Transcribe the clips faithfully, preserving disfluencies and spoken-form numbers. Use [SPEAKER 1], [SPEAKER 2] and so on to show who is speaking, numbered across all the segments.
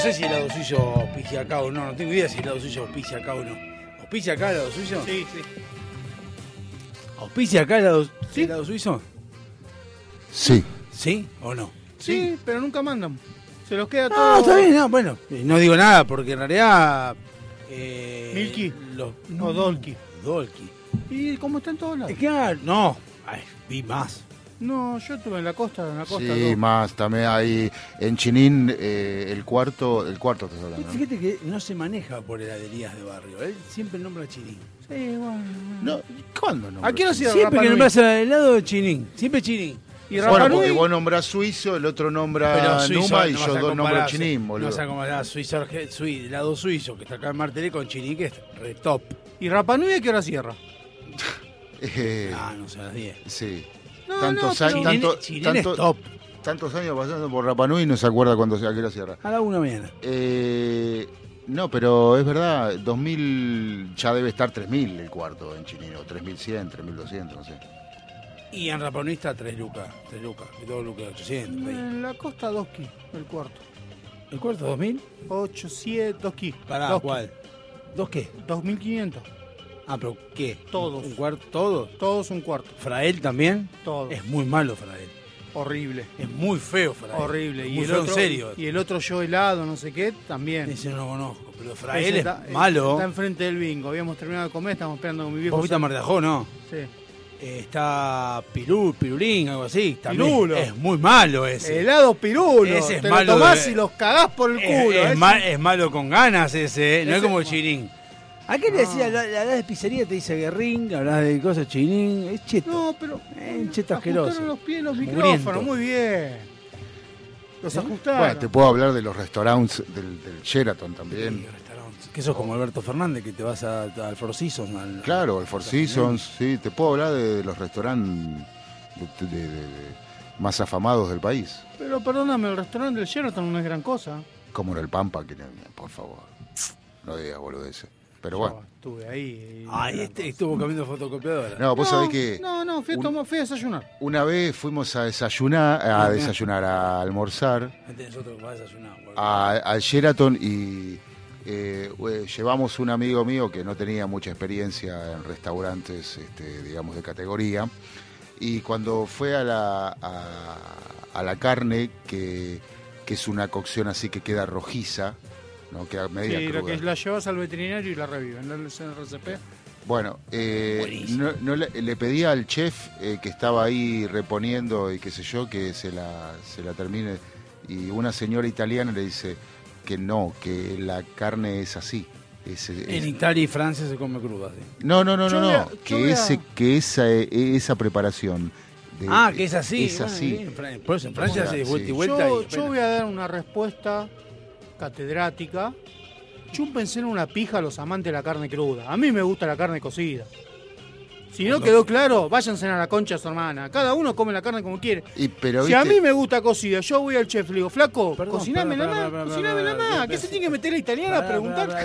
[SPEAKER 1] No sé si el helado suyo auspicia acá o no, no tengo idea si el helado suyo auspicia acá o no. ¿Auspicia acá el helado suyo?
[SPEAKER 2] Sí, sí.
[SPEAKER 1] ¿Auspicia acá el helado,
[SPEAKER 2] ¿Sí?
[SPEAKER 1] el helado suizo?
[SPEAKER 3] Sí.
[SPEAKER 1] ¿Sí o no?
[SPEAKER 2] Sí, pero nunca mandan. Se los queda todo.
[SPEAKER 1] No, está bien, no, bueno, eh, no digo nada porque en realidad... Eh,
[SPEAKER 2] Milky.
[SPEAKER 1] Los,
[SPEAKER 2] No, Dolky.
[SPEAKER 1] Dolky.
[SPEAKER 2] ¿Y cómo está en todos lados?
[SPEAKER 1] Es que, ah, no, ay, vi más.
[SPEAKER 2] No, yo estuve en la costa, en la costa.
[SPEAKER 3] Sí,
[SPEAKER 2] dos.
[SPEAKER 3] más también hay en Chinín eh, el cuarto, el cuarto estás hablando, ¿no?
[SPEAKER 1] Fíjate que no se maneja por heladerías de barrio, él siempre nombra Chinín.
[SPEAKER 2] Sí, bueno.
[SPEAKER 3] No, ¿cuándo no?
[SPEAKER 2] ¿A qué hora cierra
[SPEAKER 1] Siempre
[SPEAKER 2] Rapa
[SPEAKER 1] que
[SPEAKER 2] Nui?
[SPEAKER 1] nombras helado de Chinín, siempre Chinín.
[SPEAKER 2] Y
[SPEAKER 3] Bueno,
[SPEAKER 2] Rapa
[SPEAKER 3] porque
[SPEAKER 2] Nui,
[SPEAKER 3] vos nombrás suizo, el otro nombra
[SPEAKER 1] suizo,
[SPEAKER 3] Numa y
[SPEAKER 1] no
[SPEAKER 3] yo
[SPEAKER 1] vas a
[SPEAKER 3] dos nombro
[SPEAKER 1] comparar,
[SPEAKER 3] Chinín,
[SPEAKER 1] No
[SPEAKER 3] boludo.
[SPEAKER 1] vas a comparar suizo, arge- sui- helado suizo, que está acá en Martelé, con Chinín, que es re top.
[SPEAKER 2] ¿Y Rapa Nui a qué hora cierra?
[SPEAKER 3] Eh,
[SPEAKER 1] Ah, no sé, a las diez.
[SPEAKER 3] sí.
[SPEAKER 2] No,
[SPEAKER 3] Tantos,
[SPEAKER 2] no,
[SPEAKER 3] a-
[SPEAKER 2] pero-
[SPEAKER 3] tanto-
[SPEAKER 1] Chinín
[SPEAKER 3] tanto-
[SPEAKER 1] es top.
[SPEAKER 3] tantos años pasando por Rapa Nui y no se acuerda cuándo sea que la cierra.
[SPEAKER 1] A la una mañana.
[SPEAKER 3] Eh, no, pero es verdad, dos mil ya debe estar tres mil el cuarto en Chinín, o tres mil cien, tres mil doscientos, no sé.
[SPEAKER 1] Y en Rapa Nui está tres lucas, tres lucas, y dos lucas ochocientos. ahí.
[SPEAKER 2] En la costa dos ki, el cuarto.
[SPEAKER 1] ¿El cuarto dos mil?
[SPEAKER 2] ocho, siete, dos ki.
[SPEAKER 1] Pará,
[SPEAKER 2] dos ki.
[SPEAKER 1] ¿cuál? ¿Dos qué?
[SPEAKER 2] dos mil quinientos.
[SPEAKER 1] Ah, pero ¿qué?
[SPEAKER 2] Todos.
[SPEAKER 1] ¿Un cuarto? ¿Todos?
[SPEAKER 2] Todos un cuarto.
[SPEAKER 1] ¿Frael también?
[SPEAKER 2] Todos.
[SPEAKER 1] Es muy malo Frael.
[SPEAKER 2] Horrible.
[SPEAKER 1] Es muy feo Frael.
[SPEAKER 2] Horrible.
[SPEAKER 1] Muy
[SPEAKER 2] Y el,
[SPEAKER 1] feo
[SPEAKER 2] otro,
[SPEAKER 1] en serio.
[SPEAKER 2] y el otro yo helado, no sé qué, también.
[SPEAKER 1] Ese no lo conozco, pero Frael
[SPEAKER 2] Ese
[SPEAKER 1] es
[SPEAKER 2] está-
[SPEAKER 1] malo.
[SPEAKER 2] Está enfrente del bingo. Habíamos terminado de comer, estamos esperando con mi viejo.
[SPEAKER 1] ¿Vos viste a Mar de Ajó, no?
[SPEAKER 2] Sí.
[SPEAKER 1] Eh, está Pirul, Pirulín, algo así. También
[SPEAKER 2] Pirulo.
[SPEAKER 1] Es muy malo ese.
[SPEAKER 2] Helado pirulo.
[SPEAKER 1] Ese es
[SPEAKER 2] Te
[SPEAKER 1] malo
[SPEAKER 2] lo tomás
[SPEAKER 1] de-
[SPEAKER 2] y los cagás por el
[SPEAKER 1] Es,
[SPEAKER 2] culo.
[SPEAKER 1] es
[SPEAKER 2] ese-
[SPEAKER 1] ma- es malo con ganas ese, ¿eh? No es
[SPEAKER 2] Ese-
[SPEAKER 1] como el Chinín. ¿A qué le decía? La, la, hablas de pizzería, te dice guerrín, hablas de cosas Chinín. Es cheto.
[SPEAKER 2] No, pero.
[SPEAKER 1] Eh, un cheto
[SPEAKER 2] ajustaron
[SPEAKER 1] asqueroso.
[SPEAKER 2] los pies los
[SPEAKER 1] Mugriento.
[SPEAKER 2] micrófonos, muy bien. Los ajustaron.
[SPEAKER 3] Bueno, te puedo hablar de los restaurantes del, del Sheraton también.
[SPEAKER 1] Sí, restaurantes. Que sos como Alberto Fernández, que te vas a- al Four Seasons. Al,
[SPEAKER 3] Claro, el Four Seasons, sí, te puedo hablar de, de los restaurantes de- de- de- de- más afamados del país.
[SPEAKER 2] Pero perdóname, el restaurante del Sheraton no es gran cosa.
[SPEAKER 3] Como en el Pampa, que por favor, no digas boludeces. Pero bueno,
[SPEAKER 2] Yo estuve ahí. y-
[SPEAKER 1] Ay, este estuvo cambiando fotocopiadora.
[SPEAKER 3] no, vos
[SPEAKER 2] no,
[SPEAKER 3] sabés que
[SPEAKER 2] No, no, fui a,
[SPEAKER 3] un-
[SPEAKER 2] tomar- fui a desayunar.
[SPEAKER 3] una vez fuimos a desayunar, a
[SPEAKER 1] Ajá.
[SPEAKER 3] desayunar, a almorzar
[SPEAKER 1] Este es otro que va a desayunar. boludo.
[SPEAKER 3] a- al Sheraton y eh, eh, llevamos un amigo mío que no tenía mucha experiencia en restaurantes, este, digamos, de categoría. Y cuando fue a la, a, a la carne, que, que es una cocción así que queda rojiza, ¿no? Queda media
[SPEAKER 2] Sí, la
[SPEAKER 3] cruda.
[SPEAKER 2] que la llevas al veterinario y la reviven. La C R C P.
[SPEAKER 3] Bueno, eh,
[SPEAKER 1] Buenísimo.
[SPEAKER 3] no, no le, le pedí al chef eh, que estaba ahí reponiendo y qué sé yo, que se la, se la termine. Y una señora italiana le dice que no, que la carne es así. Es- es-
[SPEAKER 1] En Italia y Francia se come cruda. ¿sí?
[SPEAKER 3] no, no, no,
[SPEAKER 2] Yo
[SPEAKER 3] no,
[SPEAKER 2] voy a-
[SPEAKER 3] no,
[SPEAKER 2] yo
[SPEAKER 3] que,
[SPEAKER 2] voy a-
[SPEAKER 3] ese, que esa, esa preparación. de-
[SPEAKER 1] Ah, que es así.
[SPEAKER 3] Es
[SPEAKER 1] Bueno,
[SPEAKER 3] así.
[SPEAKER 1] en Fran- Por eso en Francia
[SPEAKER 3] Bueno,
[SPEAKER 1] se vuelta
[SPEAKER 3] sí.
[SPEAKER 1] y vuelta.
[SPEAKER 2] Yo,
[SPEAKER 1] y,
[SPEAKER 2] yo voy a dar una respuesta catedrática. Chúmpense en una pija a los amantes de la carne cruda. A mí me gusta la carne cocida. Si no
[SPEAKER 1] No.
[SPEAKER 2] quedó claro, váyanse a la concha de su hermana. Cada uno come la carne como quiere.
[SPEAKER 3] Y, pero,
[SPEAKER 2] Si a
[SPEAKER 3] ¿viste?
[SPEAKER 2] mí me gusta cocida, yo voy al chef y le digo, flaco,
[SPEAKER 1] Perdón,
[SPEAKER 2] cocinámela
[SPEAKER 1] pará,
[SPEAKER 2] más,
[SPEAKER 1] pará, pará,
[SPEAKER 2] cocinámela
[SPEAKER 1] pará,
[SPEAKER 2] más.
[SPEAKER 1] pará,
[SPEAKER 2] ¿Qué se
[SPEAKER 1] pará.
[SPEAKER 2] tiene que meter la italiana a
[SPEAKER 1] Pará,
[SPEAKER 2] preguntar?
[SPEAKER 1] pará,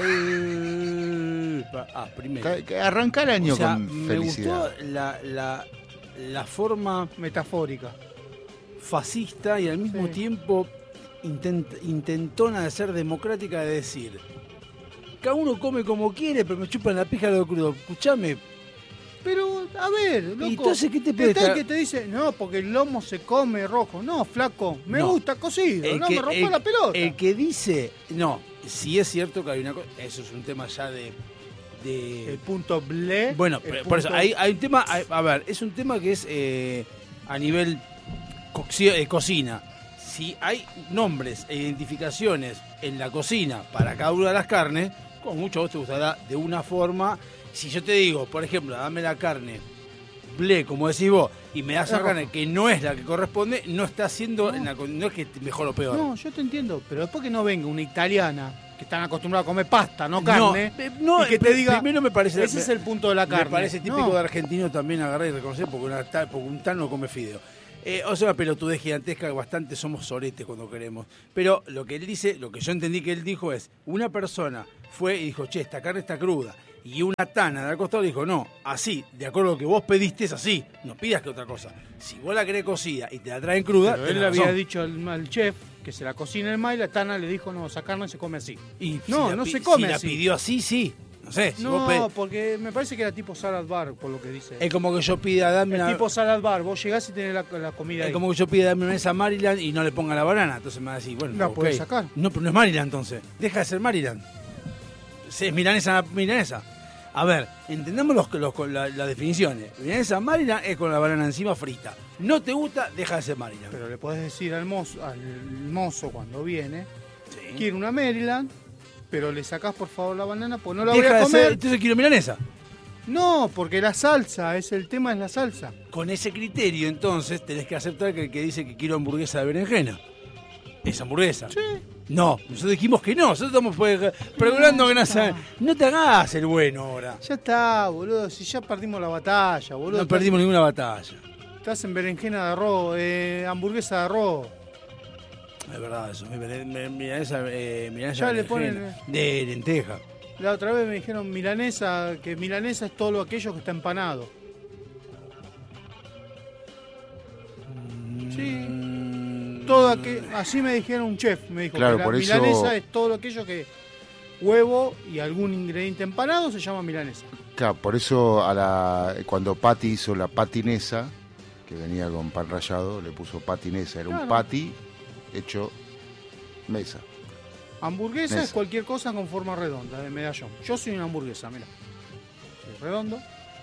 [SPEAKER 1] pará. Ah, primero.
[SPEAKER 3] Ca- ca- Arranca el año
[SPEAKER 1] O sea,
[SPEAKER 3] con
[SPEAKER 1] me
[SPEAKER 3] felicidad.
[SPEAKER 1] gustó la, la, la forma
[SPEAKER 2] Metafórica.
[SPEAKER 1] fascista y al mismo
[SPEAKER 2] Sí.
[SPEAKER 1] tiempo intent- intentona de ser democrática, de decir, cada uno come como quiere, pero me chupan la pija lo crudo. Escuchame,
[SPEAKER 2] Pero, a ver, loco.
[SPEAKER 1] ¿Y entonces qué te puede
[SPEAKER 2] está el
[SPEAKER 1] estar-
[SPEAKER 2] que te dice, no, porque el lomo se come rojo. No, flaco, me
[SPEAKER 1] No.
[SPEAKER 2] gusta cocido,
[SPEAKER 1] el
[SPEAKER 2] no
[SPEAKER 1] que,
[SPEAKER 2] me rompa
[SPEAKER 1] el-
[SPEAKER 2] la pelota.
[SPEAKER 1] el que dice, no, si es cierto que hay una cosa, eso es un tema ya de... de
[SPEAKER 2] El punto ble.
[SPEAKER 1] bueno,
[SPEAKER 2] el
[SPEAKER 1] por eso,
[SPEAKER 2] punto-
[SPEAKER 1] hay, hay un tema, hay- a ver, es un tema que es eh, a nivel coccio- eh, cocina. Si hay nombres e identificaciones en la cocina para cada una de las carnes, con mucho gusto te gustará de una forma. Si yo te digo, por ejemplo, dame la carne ble, como decís vos, y me das
[SPEAKER 2] Es
[SPEAKER 1] una carne
[SPEAKER 2] rojo.
[SPEAKER 1] que no es la que corresponde, no está haciendo,
[SPEAKER 2] No.
[SPEAKER 1] en la, con- no es que mejor o peor.
[SPEAKER 2] No, yo te entiendo, pero después que no venga una italiana que están acostumbrados a comer pasta, no
[SPEAKER 1] No,
[SPEAKER 2] carne,
[SPEAKER 1] eh, no,
[SPEAKER 2] y que te
[SPEAKER 1] pri-
[SPEAKER 2] diga,
[SPEAKER 1] primero me parece,
[SPEAKER 2] ese es el punto de la carne.
[SPEAKER 1] Me parece típico
[SPEAKER 2] No.
[SPEAKER 1] de argentino también agarrar y reconocer porque, una tal, porque un tal no come fideo. Eh, o sea, una pelotudez gigantesca, bastante somos soretes cuando queremos. Pero lo que él dice, lo que yo entendí que él dijo es, una persona fue y dijo, che, esta carne está cruda. Y una tana de al costado le dijo, no, así, de acuerdo a lo que vos pediste es así, no pidas que otra cosa. Si vos la querés cocida y te la traen cruda,
[SPEAKER 2] Pero él
[SPEAKER 1] tenés
[SPEAKER 2] le había
[SPEAKER 1] razón.
[SPEAKER 2] dicho al, al chef que se la cocina el más y la tana le dijo, no, esa carne se come así.
[SPEAKER 1] Y
[SPEAKER 2] No,
[SPEAKER 1] si la
[SPEAKER 2] no
[SPEAKER 1] pi-
[SPEAKER 2] se come
[SPEAKER 1] si
[SPEAKER 2] así.
[SPEAKER 1] la pidió así, sí. No sé, si
[SPEAKER 2] No,
[SPEAKER 1] vos pedís-
[SPEAKER 2] porque me parece que era tipo salad bar, por lo que dice.
[SPEAKER 1] es como que yo pida, dame
[SPEAKER 2] El
[SPEAKER 1] una...
[SPEAKER 2] tipo salad bar, vos llegás y tenés la, la comida
[SPEAKER 1] Es
[SPEAKER 2] ahí.
[SPEAKER 1] como que yo pida, dame una mesa Maryland y no le ponga la banana. Entonces me va a decir, bueno,
[SPEAKER 2] La
[SPEAKER 1] ok.
[SPEAKER 2] podés sacar.
[SPEAKER 1] No, pero no es Maryland entonces. Deja de ser Maryland. Sí, es milanesa, milanesa. A ver, entendamos los, los, con la- las definiciones. Milanesa Maryland es con la banana encima frita. No te gusta, deja de ser Maryland.
[SPEAKER 2] Pero le podés decir al mozo, al mozo cuando viene,
[SPEAKER 1] Sí.
[SPEAKER 2] quiero una Maryland, pero le sacás por favor la banana, pues no la voy
[SPEAKER 1] Deja
[SPEAKER 2] a
[SPEAKER 1] de
[SPEAKER 2] comer.
[SPEAKER 1] ser, entonces quiero milanesa.
[SPEAKER 2] No, porque la salsa, es el tema es la salsa.
[SPEAKER 1] Con ese criterio, entonces, tenés que aceptar que el que dice que quiero hamburguesa de berenjena es hamburguesa.
[SPEAKER 2] Sí.
[SPEAKER 1] No, nosotros dijimos que no. Nosotros estamos pues, pregonando que no sabe. No te hagas el bueno ahora.
[SPEAKER 2] Ya está, boludo, si ya perdimos la batalla, boludo.
[SPEAKER 1] No perdimos ninguna batalla.
[SPEAKER 2] Estás en berenjena de arroz, eh, hamburguesa de arroz.
[SPEAKER 1] Es verdad eso. Mi beren- mi- Milanesa, eh, milanesa
[SPEAKER 2] Ya le
[SPEAKER 1] berenjena.
[SPEAKER 2] ponen-
[SPEAKER 1] De lenteja.
[SPEAKER 2] La otra vez me dijeron milanesa, que milanesa es todo lo aquello que está empanado. Sí.
[SPEAKER 1] Mm,
[SPEAKER 2] Todo aquello, así me dijeron un chef, me dijo
[SPEAKER 3] Claro,
[SPEAKER 2] que la
[SPEAKER 3] por eso-
[SPEAKER 2] milanesa es todo aquello que huevo y algún ingrediente empanado se llama milanesa.
[SPEAKER 3] Claro, por eso a la, cuando Patty hizo la patinesa, que venía con pan rallado, le puso patinesa. Era
[SPEAKER 2] Claro.
[SPEAKER 3] un patty hecho mesa.
[SPEAKER 2] Hamburguesa
[SPEAKER 3] Mesa.
[SPEAKER 2] es cualquier cosa con forma redonda, de medallón. Yo soy una hamburguesa, mira. Soy redondo.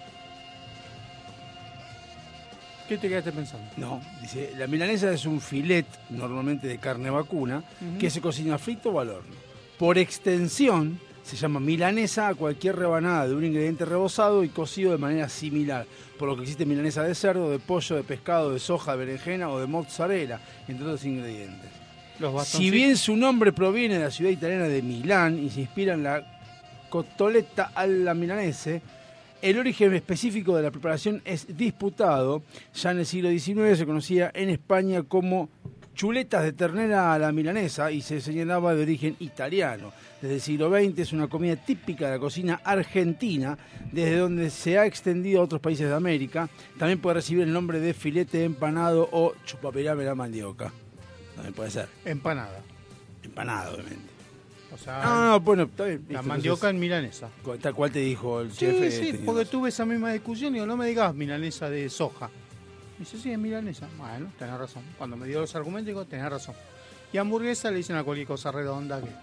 [SPEAKER 2] ¿Qué te quedaste pensando?
[SPEAKER 1] No, dice, la milanesa es un filet, normalmente de carne vacuna,
[SPEAKER 2] Ujú.
[SPEAKER 1] que se cocina frito o al horno. Por extensión, se llama milanesa a cualquier rebanada de un ingrediente rebozado y cocido de manera similar, por lo que existe milanesa de cerdo, de pollo, de pescado, de soja, de berenjena o de mozzarella, entre otros ingredientes.
[SPEAKER 2] Los
[SPEAKER 1] Si
[SPEAKER 2] bastoncitos.
[SPEAKER 1] bien su nombre proviene de la ciudad italiana de Milán y se inspira en la cotoletta alla milanese, el origen específico de la preparación es disputado. Ya en el siglo diecinueve se conocía en España como chuletas de ternera a la milanesa y se señalaba de origen italiano. Desde el siglo veinte es una comida típica de la cocina argentina, desde donde se ha extendido a otros países de América. También puede recibir el nombre de filete empanado o chupapirame la mandioca. También puede ser.
[SPEAKER 2] Empanada.
[SPEAKER 1] Empanado, obviamente.
[SPEAKER 2] O sea,
[SPEAKER 1] No, no, bueno, está bien.
[SPEAKER 2] la
[SPEAKER 1] listo,
[SPEAKER 2] mandioca en milanesa.
[SPEAKER 1] entonces, tal cual te dijo el
[SPEAKER 2] Sí,
[SPEAKER 1] chef. eh,
[SPEAKER 2] sí,
[SPEAKER 1] tenía
[SPEAKER 2] porque
[SPEAKER 1] razón.
[SPEAKER 2] tuve esa misma discusión y digo, no me digas milanesa de soja. Me dice, sí, es milanesa. Bueno, tenés razón. Cuando me dio los argumentos, digo, tenés razón. Y hamburguesa le dicen a cualquier cosa redonda que...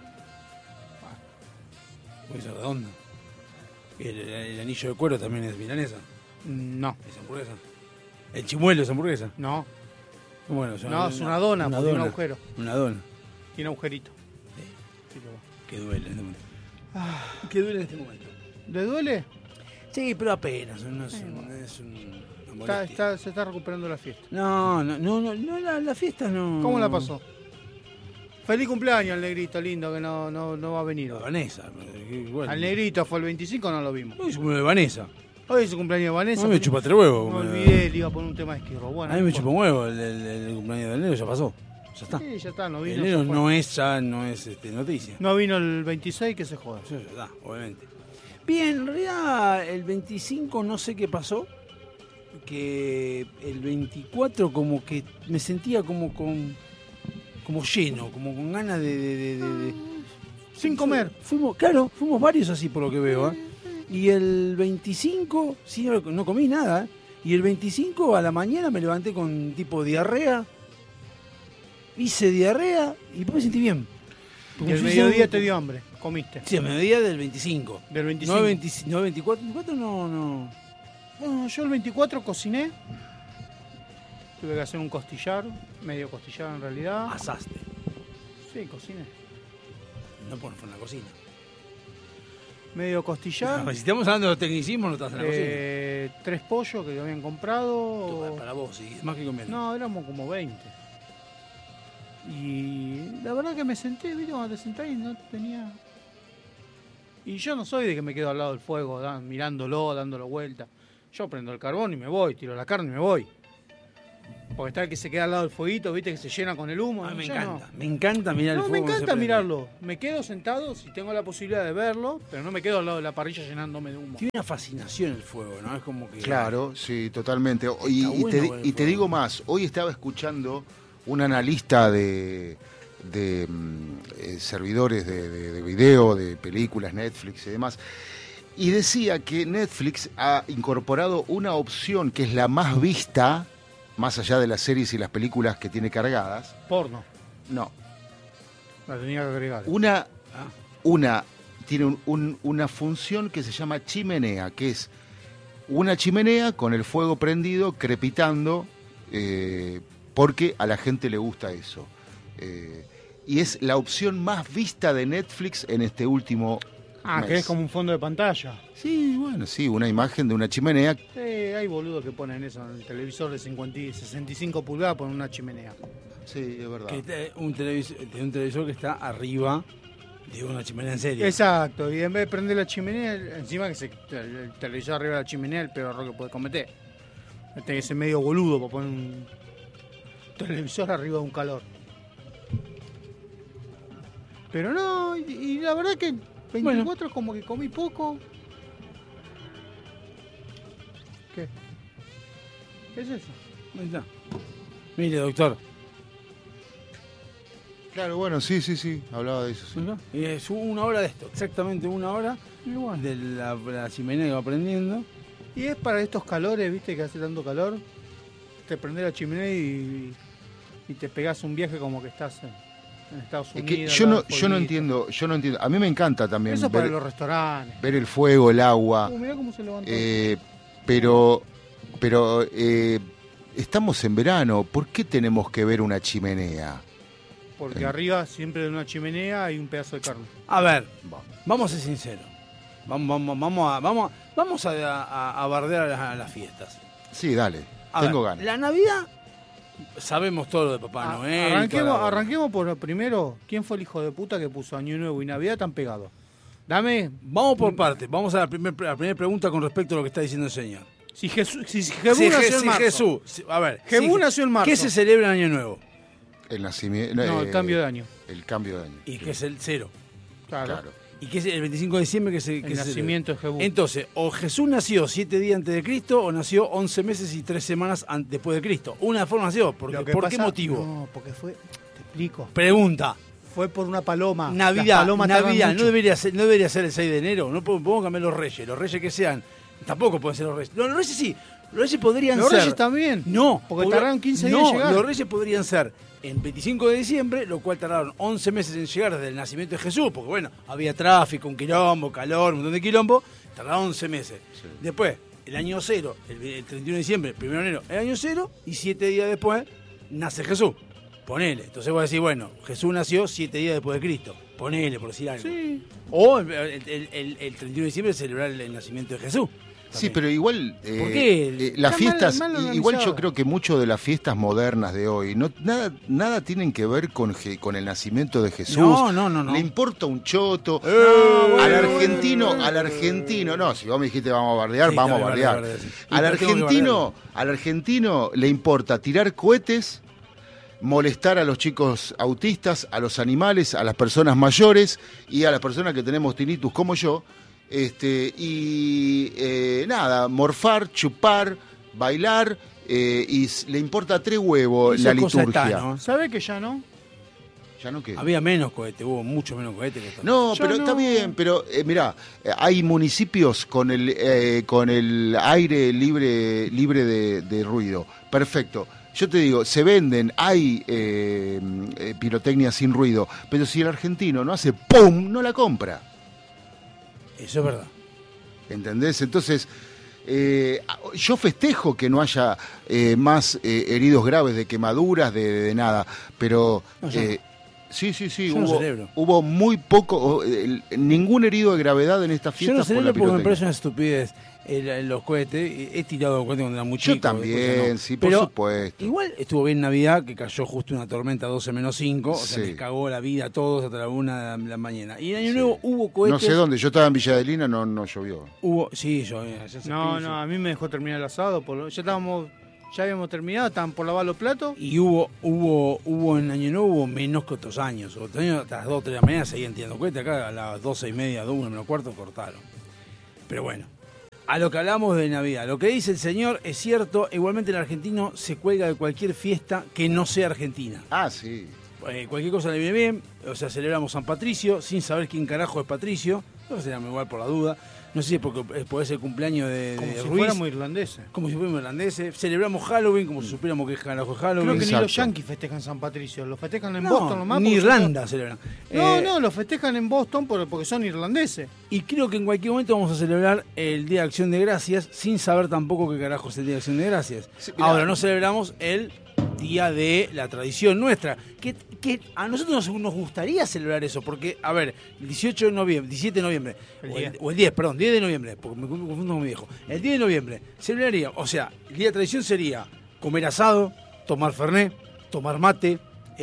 [SPEAKER 1] Puede ser redonda. El, el anillo de cuero también es milanesa.
[SPEAKER 2] No,
[SPEAKER 1] Es hamburguesa. El chimuelo es hamburguesa.
[SPEAKER 2] no.
[SPEAKER 1] Bueno, es
[SPEAKER 2] No, es una dona, porque tiene un agujero.
[SPEAKER 1] Una dona.
[SPEAKER 2] Tiene agujerito.
[SPEAKER 1] Sí.
[SPEAKER 2] Sí, lo va.
[SPEAKER 1] Que duele en este momento. Que duele en este momento.
[SPEAKER 2] ¿Le duele?
[SPEAKER 1] Sí, pero apenas. No es, un,
[SPEAKER 2] bueno.
[SPEAKER 1] es un- una
[SPEAKER 2] Está,
[SPEAKER 1] molestia.
[SPEAKER 2] está, se está recuperando la fiesta.
[SPEAKER 1] No, no, no, no, no la, la fiesta no.
[SPEAKER 2] ¿Cómo la pasó? Feliz cumpleaños al negrito lindo que no, no, no va a venir
[SPEAKER 1] A
[SPEAKER 2] hoy.
[SPEAKER 1] Vanessa. Igual.
[SPEAKER 2] Al negrito fue el veinticinco, no lo vimos.
[SPEAKER 1] Hoy es como de Vanessa.
[SPEAKER 2] Hoy es su cumpleaños de Vanessa.
[SPEAKER 1] A mí me chupa tres huevos.
[SPEAKER 2] Me
[SPEAKER 1] me-
[SPEAKER 2] olvidé, le iba a poner un tema de esquirro. Bueno,
[SPEAKER 1] A mí me
[SPEAKER 2] no
[SPEAKER 1] chupa un huevo el, el- el cumpleaños de enero, ya pasó. Ya está.
[SPEAKER 2] Sí, ya está, no vino.
[SPEAKER 1] enero
[SPEAKER 2] se fue.
[SPEAKER 1] no es ya, no es este, noticia.
[SPEAKER 2] No vino el veintiséis, que se joda.
[SPEAKER 1] Eso ya está, obviamente. Bien, en realidad el veinticinco no sé qué pasó. Que el veinticuatro como que me sentía como con como lleno, como con ganas de... de- de- de- de-
[SPEAKER 2] Sin comer.
[SPEAKER 1] Fuimos, claro, fuimos varios así por lo que veo. ¿eh? Y el veinticinco, sí, no no comí nada. ¿eh? Y el veinticinco a la mañana me levanté con tipo diarrea. Hice diarrea y después me sentí bien.
[SPEAKER 2] Y el mediodía te dio hambre. Comiste.
[SPEAKER 1] Sí, a mediodía del veinticinco.
[SPEAKER 2] Del veinticinco.
[SPEAKER 1] No, veinti, no veinticuatro, veinticuatro no, no.
[SPEAKER 2] Bueno, yo el veinticuatro cociné. Tuve que hacer un costillar. Medio costillar en realidad.
[SPEAKER 1] Asaste.
[SPEAKER 2] Sí, cociné.
[SPEAKER 1] No por fue en la cocina.
[SPEAKER 2] Medio costillar.
[SPEAKER 1] Si estamos hablando de los tecnicismos, no estás en la
[SPEAKER 2] eh, tres pollos que habían comprado.
[SPEAKER 1] cocina. Para, para vos, sí, es más que conviene.
[SPEAKER 2] No, éramos como veinte. Y la verdad que me senté, ¿viste? Cuando te sentás y no tenía... Y yo no soy de que me quedo al lado del fuego, da- mirándolo, dándolo vuelta. Yo prendo el carbón y me voy, tiro la carne y me voy. Porque está el que se queda al lado del fueguito, viste, que se llena con el humo.
[SPEAKER 1] Ah,
[SPEAKER 2] No,
[SPEAKER 1] me
[SPEAKER 2] yo
[SPEAKER 1] encanta,
[SPEAKER 2] no.
[SPEAKER 1] me encanta mirar
[SPEAKER 2] No,
[SPEAKER 1] el
[SPEAKER 2] me
[SPEAKER 1] fuego. cuando se
[SPEAKER 2] encanta
[SPEAKER 1] prende.
[SPEAKER 2] mirarlo. Me quedo sentado si tengo la posibilidad de verlo, pero no me quedo al lado de la parrilla llenándome de humo.
[SPEAKER 1] Tiene una fascinación el fuego, ¿no? Es como que...
[SPEAKER 3] Claro, sí, totalmente. Y,
[SPEAKER 1] Está
[SPEAKER 3] y
[SPEAKER 1] bueno
[SPEAKER 3] te,
[SPEAKER 1] ver el
[SPEAKER 3] y te
[SPEAKER 1] fuego.
[SPEAKER 3] digo más, hoy estaba escuchando un analista de, de mm, eh, servidores de, de- de video, de películas, Netflix y demás, y decía que Netflix ha incorporado una opción que es la más vista, más allá de las series y las películas que tiene cargadas.
[SPEAKER 2] Porno.
[SPEAKER 3] No,
[SPEAKER 2] La tenía que agregar.
[SPEAKER 3] una,
[SPEAKER 1] Ah,
[SPEAKER 3] una tiene un- un- una función que se llama chimenea, que es una chimenea con el fuego prendido, crepitando, eh, porque a la gente le gusta eso. Eh, y es la opción más vista de Netflix en este último
[SPEAKER 2] Ah,
[SPEAKER 3] mes.
[SPEAKER 2] que es como un fondo de pantalla.
[SPEAKER 3] Sí, bueno, sí, una imagen de una chimenea.
[SPEAKER 2] Eh, hay boludos que ponen eso en el televisor de cincuenta y sesenta y cinco pulgadas, ponen una chimenea.
[SPEAKER 3] Sí, es verdad.
[SPEAKER 1] que te- un, televisor, tiene un televisor que está arriba de una chimenea en serio.
[SPEAKER 2] Exacto, y en vez de prender la chimenea, encima que se, el, el televisor arriba de la chimenea es el peor error que puede cometer. Tiene que ser medio boludo para poner un televisor arriba de un calor. Pero no, y, y la verdad que veinticuatro es como que comí poco. ¿Qué? ¿Qué es eso?
[SPEAKER 1] Ahí está. Mire, doctor.
[SPEAKER 3] Claro, bueno, sí, sí, sí, hablaba de eso. Sí.
[SPEAKER 1] Acá. Y es una hora de esto, exactamente una hora de la, la chimenea que va prendiendo.
[SPEAKER 2] Y es para estos calores, viste, que hace tanto calor. Te prendés la chimenea y, y te pegás un viaje como que estás en, en Estados
[SPEAKER 3] Es
[SPEAKER 2] Unidos.
[SPEAKER 3] que
[SPEAKER 2] al
[SPEAKER 3] yo
[SPEAKER 2] lado
[SPEAKER 3] no,
[SPEAKER 2] del
[SPEAKER 3] yo no
[SPEAKER 2] fueguito.
[SPEAKER 3] entiendo, yo no entiendo. A mí me encanta también
[SPEAKER 2] Eso para
[SPEAKER 3] ver,
[SPEAKER 2] los restaurantes.
[SPEAKER 3] ver el fuego, el agua.
[SPEAKER 2] Uh, mirá cómo se levantó.
[SPEAKER 3] Eh, pero pero eh, estamos en verano, ¿por qué tenemos que ver una chimenea?
[SPEAKER 2] Porque
[SPEAKER 3] eh.
[SPEAKER 2] arriba, siempre de una chimenea, hay un pedazo de carne.
[SPEAKER 1] A ver, vamos a ser sinceros. Vamos, vamos, vamos a, vamos, a- vamos a, a- a bardear a las, a las fiestas.
[SPEAKER 3] Sí, dale,
[SPEAKER 1] A
[SPEAKER 3] tengo
[SPEAKER 1] ver,
[SPEAKER 3] ganas.
[SPEAKER 1] La Navidad, sabemos todo lo de Papá
[SPEAKER 2] A-
[SPEAKER 1] Noel. y toda
[SPEAKER 2] arranquemos,
[SPEAKER 1] la bola.
[SPEAKER 2] arranquemos por lo primero. ¿Quién fue el hijo de puta que puso Año Nuevo y Navidad tan pegados? Dame.
[SPEAKER 1] Vamos por partes. Vamos a la, primer, a la primera pregunta con respecto a lo que está diciendo el señor.
[SPEAKER 2] Si Jesús, si, si Jebú
[SPEAKER 1] Si Je-
[SPEAKER 2] nació en
[SPEAKER 1] si
[SPEAKER 2] marzo.
[SPEAKER 1] Jesús, si- a ver,
[SPEAKER 2] Jebú
[SPEAKER 1] si-
[SPEAKER 2] nació en marzo.
[SPEAKER 1] ¿Qué se celebra en Año Nuevo?
[SPEAKER 3] El nacimiento.
[SPEAKER 2] No,
[SPEAKER 3] eh,
[SPEAKER 2] el cambio de año.
[SPEAKER 3] El cambio de año.
[SPEAKER 1] Y
[SPEAKER 3] sí,
[SPEAKER 1] que es el cero.
[SPEAKER 2] Claro.
[SPEAKER 3] claro.
[SPEAKER 1] ¿Y qué es el veinticinco de diciembre que se que
[SPEAKER 2] El
[SPEAKER 1] se
[SPEAKER 2] nacimiento de
[SPEAKER 1] celebra?
[SPEAKER 2] Jebú.
[SPEAKER 1] Entonces, o Jesús nació siete días antes de Cristo o nació once meses y tres semanas an- después de Cristo. Una forma nació. Porque,
[SPEAKER 2] Lo que
[SPEAKER 1] ¿Por
[SPEAKER 2] pasa-
[SPEAKER 1] qué motivo?
[SPEAKER 2] No, porque fue. Te explico.
[SPEAKER 1] Pregunta.
[SPEAKER 2] Fue por una paloma. Las
[SPEAKER 1] Navidad,
[SPEAKER 2] palomas tardan
[SPEAKER 1] Navidad, ¿no
[SPEAKER 2] mucho.
[SPEAKER 1] debería, ser, ¿no debería ser el seis de enero? No podemos podemos cambiar los reyes. Los reyes que sean. Tampoco pueden ser los reyes. No, los reyes sí. Los reyes podrían
[SPEAKER 2] Los
[SPEAKER 1] ser.
[SPEAKER 2] Reyes también.
[SPEAKER 1] No.
[SPEAKER 2] Porque
[SPEAKER 1] por-
[SPEAKER 2] tardaron quince días
[SPEAKER 1] no,
[SPEAKER 2] en llegar.
[SPEAKER 1] los reyes podrían ser en veinticinco de diciembre, lo cual tardaron once meses en llegar desde el nacimiento de Jesús, porque bueno, había tráfico, un quilombo, calor, un montón de quilombo, tardaron once meses.
[SPEAKER 3] Sí.
[SPEAKER 1] Después, el año cero, el, el treinta y uno de diciembre, el primero de enero, el año cero, y siete días después nace Jesús. Ponele. Entonces vos decís, bueno, Jesús nació siete días después de Cristo. Ponele, por decir algo.
[SPEAKER 2] Sí.
[SPEAKER 1] O el, el- el- el treinta y uno de diciembre celebrar el, el nacimiento de Jesús.
[SPEAKER 3] Sí,
[SPEAKER 1] También.
[SPEAKER 3] pero igual eh,
[SPEAKER 1] ¿Por qué?
[SPEAKER 3] eh, las
[SPEAKER 2] Está
[SPEAKER 3] fiestas,
[SPEAKER 2] mal- mal
[SPEAKER 3] i- igual yo
[SPEAKER 2] organizado.
[SPEAKER 3] creo que mucho de las fiestas modernas de hoy, no nada nada tienen que ver con Je- con el nacimiento de Jesús.
[SPEAKER 1] No, no, no, no.
[SPEAKER 3] Le importa un choto.
[SPEAKER 1] Eh,
[SPEAKER 3] al
[SPEAKER 1] bueno,
[SPEAKER 3] argentino,
[SPEAKER 1] bueno,
[SPEAKER 3] al argentino, no, si vos me dijiste vamos a bardear,
[SPEAKER 1] Sí,
[SPEAKER 3] vamos a
[SPEAKER 1] está bien,
[SPEAKER 3] bardear.
[SPEAKER 1] bardear, sí.
[SPEAKER 3] Al
[SPEAKER 1] Y pero tengo que
[SPEAKER 3] argentino, al argentino le importa tirar cohetes, molestar a los chicos autistas, a los animales, a las personas mayores y a las personas que tenemos tinnitus como yo. Este, y eh, nada, morfar, chupar, bailar, eh, y s- le importa tres huevos
[SPEAKER 1] Eso
[SPEAKER 3] la
[SPEAKER 1] es cosa
[SPEAKER 3] liturgia.
[SPEAKER 1] está, ¿no?
[SPEAKER 2] ¿Sabe que ya no?
[SPEAKER 3] ¿Ya no qué?
[SPEAKER 1] Había menos cohetes, hubo mucho menos cohetes que esto.
[SPEAKER 3] No,
[SPEAKER 2] Ya
[SPEAKER 3] pero
[SPEAKER 2] no.
[SPEAKER 3] está bien, pero eh, mirá, eh, hay municipios con el eh, con el aire libre libre de, de ruido. Perfecto. Yo te digo, se venden, hay eh, eh, pirotecnia sin ruido, pero si el argentino no hace ¡pum!, no la compra.
[SPEAKER 1] Eso es verdad.
[SPEAKER 3] ¿Entendés? Entonces, eh, yo festejo que no haya eh, más eh, heridos graves de quemaduras, de, de nada, pero...
[SPEAKER 1] No, yo
[SPEAKER 3] eh, sí, sí, sí,
[SPEAKER 1] Yo no
[SPEAKER 3] hubo,
[SPEAKER 1] celebro.
[SPEAKER 3] hubo muy poco, o, eh, ningún herido de gravedad en esta
[SPEAKER 1] Yo
[SPEAKER 3] fiesta
[SPEAKER 1] no
[SPEAKER 3] por
[SPEAKER 1] celebro
[SPEAKER 3] la
[SPEAKER 1] porque me
[SPEAKER 3] pirotecnia.
[SPEAKER 1] parece una estupidez el- el- los cohetes. He tirado cohetes cuando era muy
[SPEAKER 3] Yo
[SPEAKER 1] chico.
[SPEAKER 3] también,
[SPEAKER 1] después ya no.
[SPEAKER 3] sí, por
[SPEAKER 1] Pero
[SPEAKER 3] supuesto.
[SPEAKER 1] igual estuvo bien Navidad, que cayó justo una tormenta doce menos cinco, o sea,
[SPEAKER 3] Sí.
[SPEAKER 1] les cagó la vida a todos hasta la una de la mañana. Y en Año
[SPEAKER 3] Sí.
[SPEAKER 1] Nuevo hubo
[SPEAKER 3] No
[SPEAKER 1] cohetes.
[SPEAKER 3] sé dónde, yo estaba en Villa Adelina, no, no llovió.
[SPEAKER 1] Hubo, sí, yo. eh, allá se
[SPEAKER 2] No,
[SPEAKER 1] piensa.
[SPEAKER 2] no, a mí me dejó terminar el asado. Por lo- ya estábamos Ya habíamos terminado, estaban por lavar los platos.
[SPEAKER 1] Y hubo, hubo, hubo en Año Nuevo hubo menos que otros años. Otros años hasta las dos o tres de la mañana seguían tirando cohetes. Acá a las doce y media, dos, una menos cuarto, cortaron. Pero bueno, a lo que hablamos de Navidad. Lo que dice el señor es cierto. Igualmente el argentino se cuelga de cualquier fiesta que no sea argentina.
[SPEAKER 3] Ah, sí.
[SPEAKER 1] Eh, cualquier cosa le viene bien. O sea, celebramos San Patricio sin saber quién carajo es Patricio. No se llama igual por la duda. No sé si es porque puede ser el cumpleaños de,
[SPEAKER 2] Como
[SPEAKER 1] de
[SPEAKER 2] si
[SPEAKER 1] Ruiz.
[SPEAKER 2] fuéramos irlandeses.
[SPEAKER 1] Como si fuéramos irlandeses. Celebramos Halloween como si supiéramos que es carajo Halloween.
[SPEAKER 2] Creo que
[SPEAKER 3] Exacto.
[SPEAKER 2] ni los yankees festejan San Patricio. Lo festejan en
[SPEAKER 1] No,
[SPEAKER 2] Boston nomás.
[SPEAKER 1] ni
[SPEAKER 2] porque
[SPEAKER 1] Irlanda
[SPEAKER 2] son-
[SPEAKER 1] celebran.
[SPEAKER 2] No,
[SPEAKER 1] Eh,
[SPEAKER 2] no, lo festejan en Boston por- porque son irlandeses.
[SPEAKER 1] Y creo que en cualquier momento vamos a celebrar el Día de Acción de Gracias sin saber tampoco qué carajo es el Día de Acción de Gracias.
[SPEAKER 3] Sí, mirá.
[SPEAKER 1] Ahora no celebramos el Día de la Tradición Nuestra, que, que a nosotros nos, nos gustaría celebrar eso, porque, a ver, el dieciocho de noviembre, diecisiete de noviembre,
[SPEAKER 2] El
[SPEAKER 1] o, el,
[SPEAKER 2] diez.
[SPEAKER 1] o el diez, perdón, diez de noviembre, porque me confundo con mi viejo, el diez de noviembre celebraría, o sea, el Día de Tradición sería comer asado, tomar fernet, tomar mate,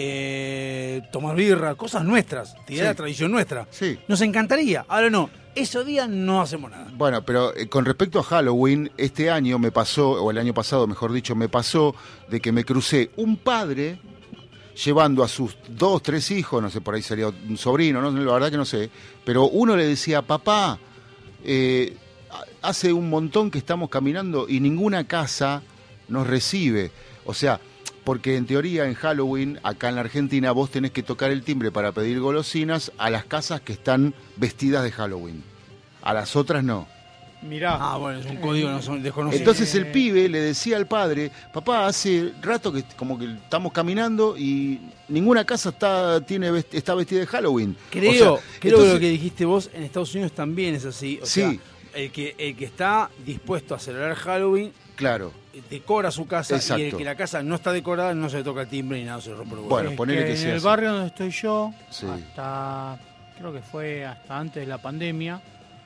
[SPEAKER 1] eh, tomar birra, cosas nuestras, Día de
[SPEAKER 3] Sí.
[SPEAKER 1] la Tradición Nuestra.
[SPEAKER 3] Sí.
[SPEAKER 1] Nos encantaría, ahora no, esos días no hacemos nada.
[SPEAKER 3] Bueno, pero eh, con respecto a Halloween, este año me pasó, o el año pasado, mejor dicho, me pasó de que me crucé un padre llevando a sus dos, tres hijos, no sé, por ahí sería un sobrino, no, la verdad que no sé, pero uno le decía, papá, eh, hace un montón que estamos caminando y ninguna casa nos recibe. O sea, porque en teoría en Halloween, acá en la Argentina, vos tenés que tocar el timbre para pedir golosinas a las casas que están vestidas de Halloween. A las otras no.
[SPEAKER 2] Mirá.
[SPEAKER 1] Ah, bueno, es un código no son- desconocido.
[SPEAKER 3] Entonces el pibe le decía al padre, papá, hace rato que como que estamos caminando y ninguna casa está tiene vest- está vestida de Halloween.
[SPEAKER 1] creo,
[SPEAKER 3] O sea,
[SPEAKER 1] creo
[SPEAKER 3] entonces-
[SPEAKER 1] que lo que dijiste vos en Estados Unidos también es así. O
[SPEAKER 3] Sí.
[SPEAKER 1] sea, el que, el que está dispuesto a celebrar Halloween
[SPEAKER 3] Claro.
[SPEAKER 1] eh, decora su casa y el
[SPEAKER 3] Exacto.
[SPEAKER 1] que la casa no está decorada no se le toca el timbre ni nada, se le rompe el huevo.
[SPEAKER 3] Bueno,
[SPEAKER 2] Es
[SPEAKER 3] ponele que
[SPEAKER 2] en
[SPEAKER 3] sea
[SPEAKER 2] el
[SPEAKER 3] así.
[SPEAKER 2] barrio donde estoy yo,
[SPEAKER 3] Sí.
[SPEAKER 2] hasta, creo que fue hasta antes de la pandemia,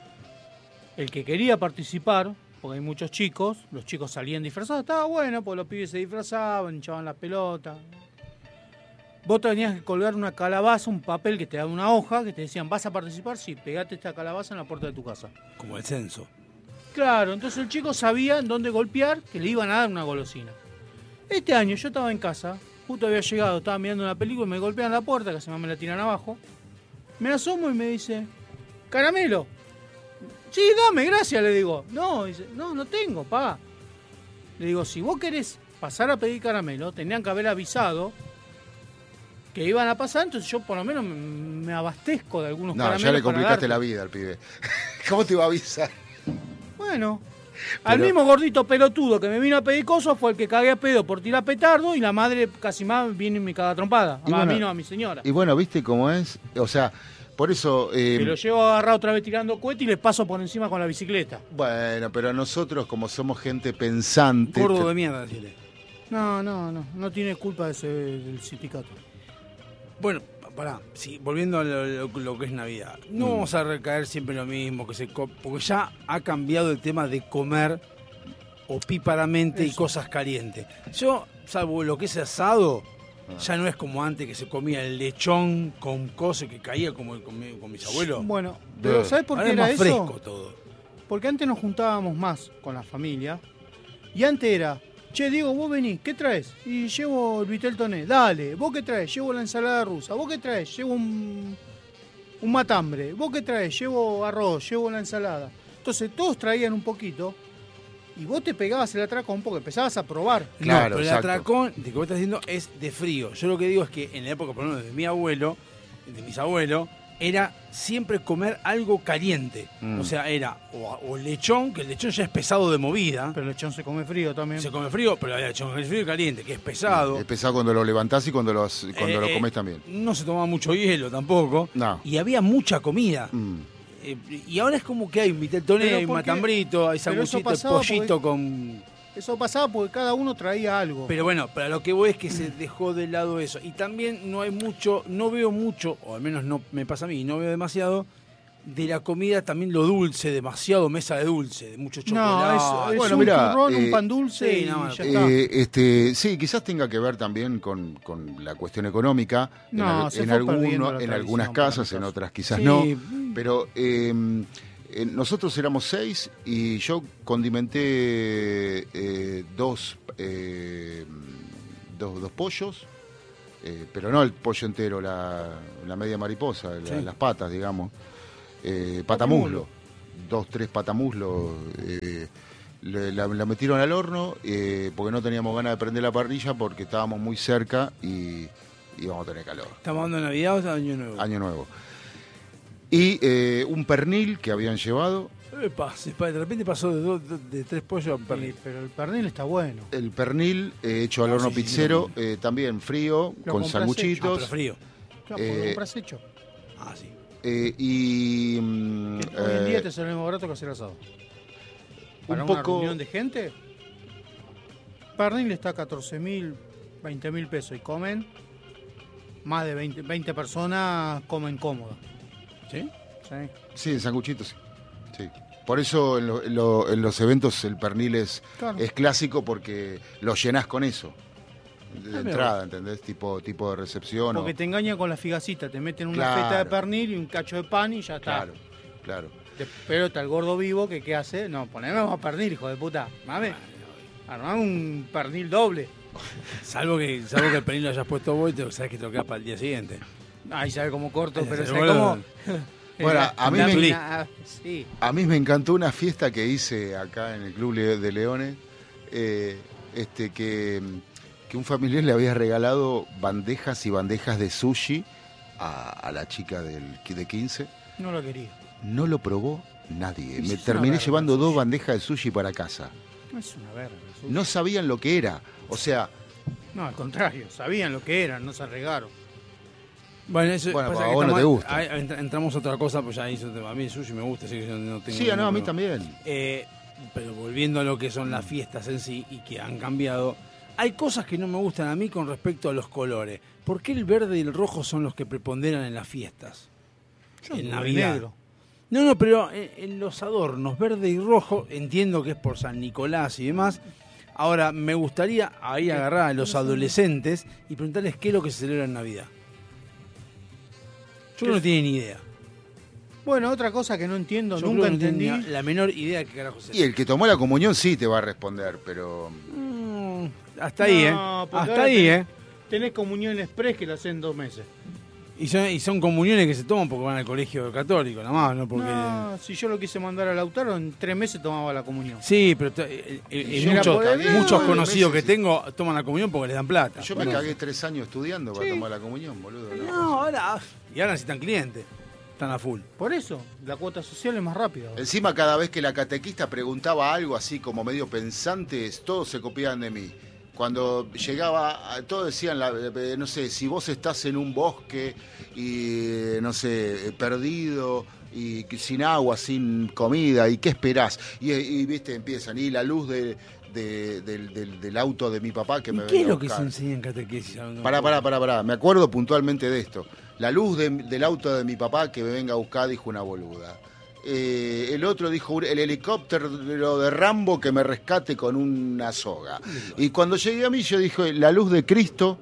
[SPEAKER 2] el que quería participar, porque hay muchos chicos, los chicos salían disfrazados, estaba bueno, porque los pibes se disfrazaban, echaban la pelota. Vos tenías que colgar una calabaza, un papel que te daba una hoja, que te decían, ¿vas a participar? Sí, pegate esta calabaza en la puerta de tu casa.
[SPEAKER 1] Como el censo.
[SPEAKER 2] Claro, entonces el chico sabía en dónde golpear, que le iban a dar una golosina. Este año yo estaba en casa, justo había llegado, estaba mirando una película y me golpean la puerta, que se me la tiran abajo. Me asomo y me dice, caramelo. Sí, dame, gracias, le digo. No, dice, no, no tengo, pa. Le digo, si vos querés pasar a pedir caramelo, tenían que haber avisado que iban a pasar, entonces yo por lo menos me, me abastezco de algunos
[SPEAKER 3] No,
[SPEAKER 2] caramelos.
[SPEAKER 3] ya le
[SPEAKER 2] para
[SPEAKER 3] complicaste
[SPEAKER 2] darte.
[SPEAKER 3] la vida al pibe. ¿Cómo te iba a avisar?
[SPEAKER 2] Bueno, al
[SPEAKER 3] Pero-
[SPEAKER 2] mismo gordito pelotudo que me vino a pedir cosas fue el que cagué a pedo por tirar petardo y la madre casi más viene y me caga trompada.
[SPEAKER 3] Y
[SPEAKER 2] a
[SPEAKER 3] bueno,
[SPEAKER 2] mí no, a mi señora.
[SPEAKER 3] Y bueno, ¿viste cómo es? O sea, por eso... eh,
[SPEAKER 2] Que lo llevo agarrado otra vez tirando cohete y le paso por encima con la bicicleta.
[SPEAKER 3] bueno, pero nosotros como somos gente pensante...
[SPEAKER 1] Gordo de mierda, decirle.
[SPEAKER 2] No, no, no, no tiene culpa ese del sindicato.
[SPEAKER 1] Bueno, pará, sí, volviendo a lo, lo- lo que es Navidad. No
[SPEAKER 3] Mm.
[SPEAKER 1] vamos a recaer siempre en lo mismo, que se co- porque ya ha cambiado el tema de comer opíparamente y
[SPEAKER 2] Eso.
[SPEAKER 1] cosas calientes. Yo, salvo lo que es asado,
[SPEAKER 3] Ah.
[SPEAKER 1] ya no es como antes que se comía el lechón con cosas que caía como con, mi- con mis abuelos.
[SPEAKER 2] Bueno, pero
[SPEAKER 3] Duh.
[SPEAKER 2] ¿sabes por
[SPEAKER 1] Ahora
[SPEAKER 2] qué
[SPEAKER 1] es
[SPEAKER 2] era
[SPEAKER 1] más
[SPEAKER 2] eso?
[SPEAKER 1] fresco todo.
[SPEAKER 2] Porque antes nos juntábamos más con la familia. Y antes era, che, Diego, vos venís, ¿qué traes? Y llevo el vitel toné. Dale, ¿vos qué traes? Llevo la ensalada rusa. ¿Vos qué traes? Llevo un, un matambre. ¿Vos qué traes? Llevo arroz, llevo la ensalada. Entonces todos traían un poquito y vos te pegabas el atracón porque empezabas a probar.
[SPEAKER 3] Claro,
[SPEAKER 1] no, pero
[SPEAKER 3] exacto.
[SPEAKER 1] el atracón, de que vos estás diciendo, es de frío. Yo lo que digo es que en la época, por lo menos de mi abuelo, de mis abuelos, era siempre comer algo caliente.
[SPEAKER 3] Mm.
[SPEAKER 1] O sea, era o, o lechón, que el lechón ya es pesado de movida.
[SPEAKER 2] Pero el lechón se come frío también.
[SPEAKER 1] Se come frío, pero hay lechón frío y caliente, que es pesado.
[SPEAKER 3] Es pesado cuando lo levantás y cuando, los, cuando
[SPEAKER 1] Eh,
[SPEAKER 3] lo
[SPEAKER 1] eh,
[SPEAKER 3] comes también.
[SPEAKER 1] No se tomaba mucho hielo tampoco.
[SPEAKER 3] No.
[SPEAKER 1] Y había mucha comida.
[SPEAKER 3] Mm.
[SPEAKER 1] Eh, y ahora es como que hay un vitel toné,
[SPEAKER 2] Pero
[SPEAKER 1] hay un
[SPEAKER 2] porque-
[SPEAKER 1] matambrito, hay
[SPEAKER 2] pero eso
[SPEAKER 1] sanguchito,
[SPEAKER 2] pasaba
[SPEAKER 1] pollito
[SPEAKER 2] porque-
[SPEAKER 1] con...
[SPEAKER 2] Eso pasaba porque cada uno traía algo.
[SPEAKER 1] Pero bueno, para lo que voy es que se dejó de lado eso. Y también no hay mucho, no veo mucho, o al menos no me pasa a mí, no veo demasiado, de la comida también lo dulce, demasiado mesa de dulce, de mucho chocolate.
[SPEAKER 2] no, es, es
[SPEAKER 3] Bueno,
[SPEAKER 2] un
[SPEAKER 3] mirá,
[SPEAKER 2] turrón,
[SPEAKER 3] eh,
[SPEAKER 2] un pan dulce
[SPEAKER 1] sí,
[SPEAKER 2] y
[SPEAKER 1] no,
[SPEAKER 2] ya está.
[SPEAKER 3] Eh, este, sí, quizás tenga que ver también con, con la cuestión económica.
[SPEAKER 2] No,
[SPEAKER 3] en, al-
[SPEAKER 2] se
[SPEAKER 3] en,
[SPEAKER 2] fue
[SPEAKER 3] alguno-
[SPEAKER 2] perdiendo la
[SPEAKER 3] en
[SPEAKER 2] tradición,
[SPEAKER 3] algunas
[SPEAKER 2] para
[SPEAKER 3] casas,
[SPEAKER 2] mi
[SPEAKER 3] en
[SPEAKER 2] caso.
[SPEAKER 3] otras quizás
[SPEAKER 1] Sí.
[SPEAKER 3] no. Pero eh, eh, nosotros éramos seis y yo condimenté eh, dos eh, dos, dos pollos, eh, pero no el pollo entero, la, la media mariposa, la,
[SPEAKER 1] Sí.
[SPEAKER 3] las patas, digamos. Eh, patamuslo, dos, tres patamuslos. Eh, le- la, la metieron al horno eh, porque no teníamos ganas de prender la parrilla porque estábamos muy cerca y íbamos a tener calor.
[SPEAKER 1] ¿Estamos hablando de Navidad o de Año Nuevo?
[SPEAKER 3] Año nuevo. Y eh, un pernil que habían llevado.
[SPEAKER 1] Epa, se pa- de repente pasó de, dos, de, de tres pollos a un pernil.
[SPEAKER 2] Sí, pero el pernil está bueno.
[SPEAKER 3] El pernil eh, hecho al
[SPEAKER 1] Ah,
[SPEAKER 3] horno
[SPEAKER 1] sí, sí,
[SPEAKER 3] pizzero,
[SPEAKER 1] sí,
[SPEAKER 3] eh, también frío,
[SPEAKER 2] Lo
[SPEAKER 3] con
[SPEAKER 2] compras
[SPEAKER 1] Ah,
[SPEAKER 3] sanguchitos.
[SPEAKER 1] pero frío.
[SPEAKER 2] Claro, porque
[SPEAKER 3] Eh,
[SPEAKER 2] lo compras hecho.
[SPEAKER 1] Ah, sí.
[SPEAKER 3] eh, y mm,
[SPEAKER 2] Que hoy en
[SPEAKER 3] eh,
[SPEAKER 2] día te sale más barato que hacer asado. Para
[SPEAKER 3] un
[SPEAKER 2] una
[SPEAKER 3] poco-
[SPEAKER 2] reunión de gente, pernil está a catorce mil, veinte mil pesos y comen. Más de veinte, veinte personas comen cómodo.
[SPEAKER 1] ¿Sí?
[SPEAKER 2] ¿Sí?
[SPEAKER 3] sí, en sanguchitos, sí. Sí. Por eso en, lo- en lo- en los eventos el pernil es,
[SPEAKER 2] Claro.
[SPEAKER 3] es clásico porque lo llenás con eso. De
[SPEAKER 1] mira
[SPEAKER 3] entrada, ¿entendés? Tipo, tipo de recepción.
[SPEAKER 2] Porque
[SPEAKER 3] o-
[SPEAKER 2] te engañan con la figacita, te meten una
[SPEAKER 3] Claro.
[SPEAKER 2] feta de pernil y un cacho de pan y ya está.
[SPEAKER 3] Claro, claro.
[SPEAKER 2] Te- Pero está el gordo vivo que ¿qué hace? No, poneme más pernil, hijo de puta. Mame, armame un pernil doble.
[SPEAKER 1] Salvo que, salvo que el pernil lo hayas puesto vos y te sabes que te lo quedas para el día siguiente.
[SPEAKER 2] Ay, sabe cómo corto,
[SPEAKER 1] Ay,
[SPEAKER 2] pero
[SPEAKER 1] se
[SPEAKER 2] sabe
[SPEAKER 1] vuelve-
[SPEAKER 2] cómo.
[SPEAKER 3] Bueno, a mí
[SPEAKER 2] Una-
[SPEAKER 3] me-
[SPEAKER 2] una- Sí.
[SPEAKER 3] A mí me encantó una fiesta que hice acá en el Club Le- de Leones, eh, este, que, que un familiar le había regalado bandejas y bandejas de sushi a, a la chica del, de quince.
[SPEAKER 2] No lo quería.
[SPEAKER 3] No lo probó nadie.
[SPEAKER 2] Es
[SPEAKER 3] Me
[SPEAKER 2] una
[SPEAKER 3] terminé
[SPEAKER 2] verga
[SPEAKER 3] llevando
[SPEAKER 2] el
[SPEAKER 3] dos
[SPEAKER 2] sushi.
[SPEAKER 3] bandejas de sushi para casa.
[SPEAKER 2] No es una verga. el sushi.
[SPEAKER 3] No sabían lo que era. O sea,
[SPEAKER 2] No, al contrario, sabían lo que eran, no se regaron.
[SPEAKER 1] Bueno, eso
[SPEAKER 3] Bueno,
[SPEAKER 1] pasa
[SPEAKER 3] a
[SPEAKER 1] que
[SPEAKER 3] vos no
[SPEAKER 1] estamos-
[SPEAKER 3] te gusta.
[SPEAKER 1] ahí entra- entramos a otra cosa, pues ya hizo a mí el sushi me gusta, así que yo no tengo
[SPEAKER 3] sí, no, a mí
[SPEAKER 1] ningún-
[SPEAKER 3] también.
[SPEAKER 1] Eh, pero volviendo a lo que son las fiestas en sí y que han cambiado, hay cosas que no me gustan a mí con respecto a los colores. ¿Por qué el verde y el rojo son los que preponderan en las fiestas?
[SPEAKER 2] Yo
[SPEAKER 1] En
[SPEAKER 2] no
[SPEAKER 1] Navidad.
[SPEAKER 2] negro.
[SPEAKER 1] No, no, pero en, en los adornos, verde y rojo, entiendo que es por San Nicolás y demás. Ahora, me gustaría ahí agarrar a los adolescentes y preguntarles qué es lo que se celebra en Navidad. Yo creo que no tienen ni idea.
[SPEAKER 2] Bueno, otra cosa que no entiendo,
[SPEAKER 1] Yo
[SPEAKER 2] nunca
[SPEAKER 1] creo que no tienen
[SPEAKER 2] entendí.
[SPEAKER 1] ni la menor idea de qué carajo se
[SPEAKER 3] Y el que tomó la comunión sí te va a responder, pero...
[SPEAKER 1] Mm, hasta ahí,
[SPEAKER 2] No,
[SPEAKER 1] ¿eh?
[SPEAKER 2] porque
[SPEAKER 1] Hasta
[SPEAKER 2] ahora
[SPEAKER 1] ahí,
[SPEAKER 2] tenés-
[SPEAKER 1] ¿eh?
[SPEAKER 2] Tenés comunión express que la hacen dos meses.
[SPEAKER 1] Y son, y son comuniones que se toman porque van al colegio católico, nada más, ¿no? Porque...
[SPEAKER 2] No, si yo lo quise mandar a Lautaro, en tres meses tomaba la comunión.
[SPEAKER 1] Sí, pero t- eh, eh,
[SPEAKER 3] Y
[SPEAKER 1] eh,
[SPEAKER 3] yo me
[SPEAKER 1] muchos,
[SPEAKER 3] cagué
[SPEAKER 1] muchos
[SPEAKER 3] nueve
[SPEAKER 1] conocidos
[SPEAKER 3] meses,
[SPEAKER 1] que
[SPEAKER 3] sí.
[SPEAKER 1] tengo toman la comunión porque les dan plata.
[SPEAKER 3] Yo me cagué tres años estudiando para
[SPEAKER 2] Sí.
[SPEAKER 3] tomar la comunión, boludo. ¿no?
[SPEAKER 1] No, ahora... Y ahora necesitan clientes. Están a full.
[SPEAKER 2] Por eso, la cuota social es más rápida.
[SPEAKER 3] Encima, cada vez que la catequista preguntaba algo así como medio pensantes, todos se copiaban de mí. Cuando llegaba, a- todos decían, la- eh, no sé, si vos estás en un bosque y, no sé, eh, perdido y que- sin agua, sin comida, ¿y qué esperás? Y, y, viste, empiezan, y la luz de, de- del, del- del auto de mi papá que
[SPEAKER 1] ¿Y
[SPEAKER 3] me
[SPEAKER 1] qué es
[SPEAKER 3] venga a
[SPEAKER 1] lo que se
[SPEAKER 3] buscar.
[SPEAKER 1] enseña en catequesis? No,
[SPEAKER 3] Pará, pará, pará, pará. Me acuerdo puntualmente de esto. La luz de- del auto de mi papá que me venga a buscar, dijo una boluda. Eh, el otro dijo el helicóptero de Rambo que me rescate con una soga. Y cuando llegué a mí yo dije, la luz de Cristo.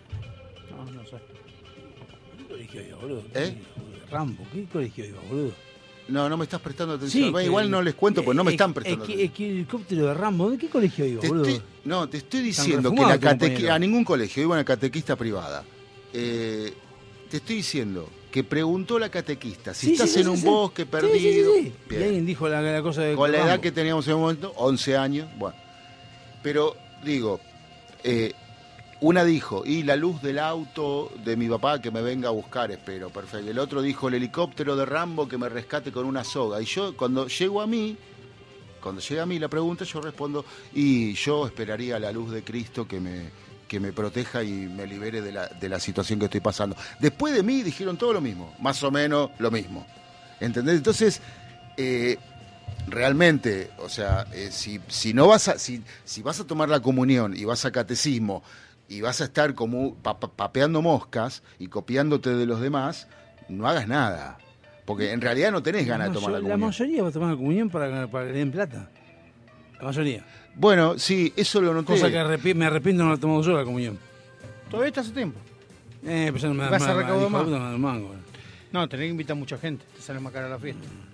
[SPEAKER 2] No, no sé.
[SPEAKER 1] ¿Qué colegio iba, boludo?
[SPEAKER 3] ¿Eh?
[SPEAKER 1] Rambo, ¿qué colegio iba, boludo?
[SPEAKER 3] No, no me estás prestando atención. Bueno,
[SPEAKER 1] que-
[SPEAKER 3] igual no les cuento porque no me
[SPEAKER 1] es-
[SPEAKER 3] están prestando
[SPEAKER 1] es que,
[SPEAKER 3] atención.
[SPEAKER 1] es que el helicóptero de Rambo, ¿de qué colegio iba,
[SPEAKER 3] Te
[SPEAKER 1] boludo?
[SPEAKER 3] estoy- no, te estoy
[SPEAKER 1] Están
[SPEAKER 3] diciendo que
[SPEAKER 1] refumados
[SPEAKER 3] la
[SPEAKER 1] tu
[SPEAKER 3] catequi-
[SPEAKER 1] compañero.
[SPEAKER 3] a ningún colegio, iba una catequista privada. Eh, te estoy diciendo que preguntó la catequista si
[SPEAKER 1] Sí,
[SPEAKER 3] estás
[SPEAKER 1] sí, sí,
[SPEAKER 3] en
[SPEAKER 1] sí,
[SPEAKER 3] un
[SPEAKER 1] sí.
[SPEAKER 3] bosque
[SPEAKER 1] Sí,
[SPEAKER 3] perdido.
[SPEAKER 1] sí, sí, sí. Y
[SPEAKER 3] Bien.
[SPEAKER 1] alguien dijo la, la cosa de
[SPEAKER 3] Con la edad
[SPEAKER 1] Rambo.
[SPEAKER 3] que teníamos en ese momento, once años, bueno. Pero digo, eh, una dijo, y la luz del auto de mi papá que me venga a buscar, espero, perfecto. El otro dijo, el helicóptero de Rambo que me rescate con una soga. Y yo, cuando llego a mí, cuando llega a mí la pregunta, yo respondo, y yo esperaría la luz de Cristo que me, que me proteja y me libere de la, de la situación que estoy pasando. Después de mí dijeron todo lo mismo, más o menos lo mismo. ¿Entendés? Entonces, eh, realmente, o sea, eh, si, si no vas a, si, si vas a tomar la comunión y vas a catecismo y vas a estar como pa- pa- papeando moscas y copiándote de los demás, no hagas nada. Porque en realidad no tenés ganas de tomar la
[SPEAKER 1] mayo-
[SPEAKER 3] comunión.
[SPEAKER 1] mayoría va a tomar la comunión para, para que le den plata. La mayoría.
[SPEAKER 3] Bueno, sí, eso lo noté.
[SPEAKER 1] Cosa que arrepi- me arrepiento de no haber tomado yo la comunión.
[SPEAKER 2] Todavía está hace tiempo.
[SPEAKER 1] Eh, pues ya no me
[SPEAKER 2] Vas a
[SPEAKER 1] me- me-
[SPEAKER 2] recaudar
[SPEAKER 1] hijo de
[SPEAKER 2] más.
[SPEAKER 1] puta, me da el mango.
[SPEAKER 2] No, tenés que invitar a mucha gente, te sale más cara la fiesta.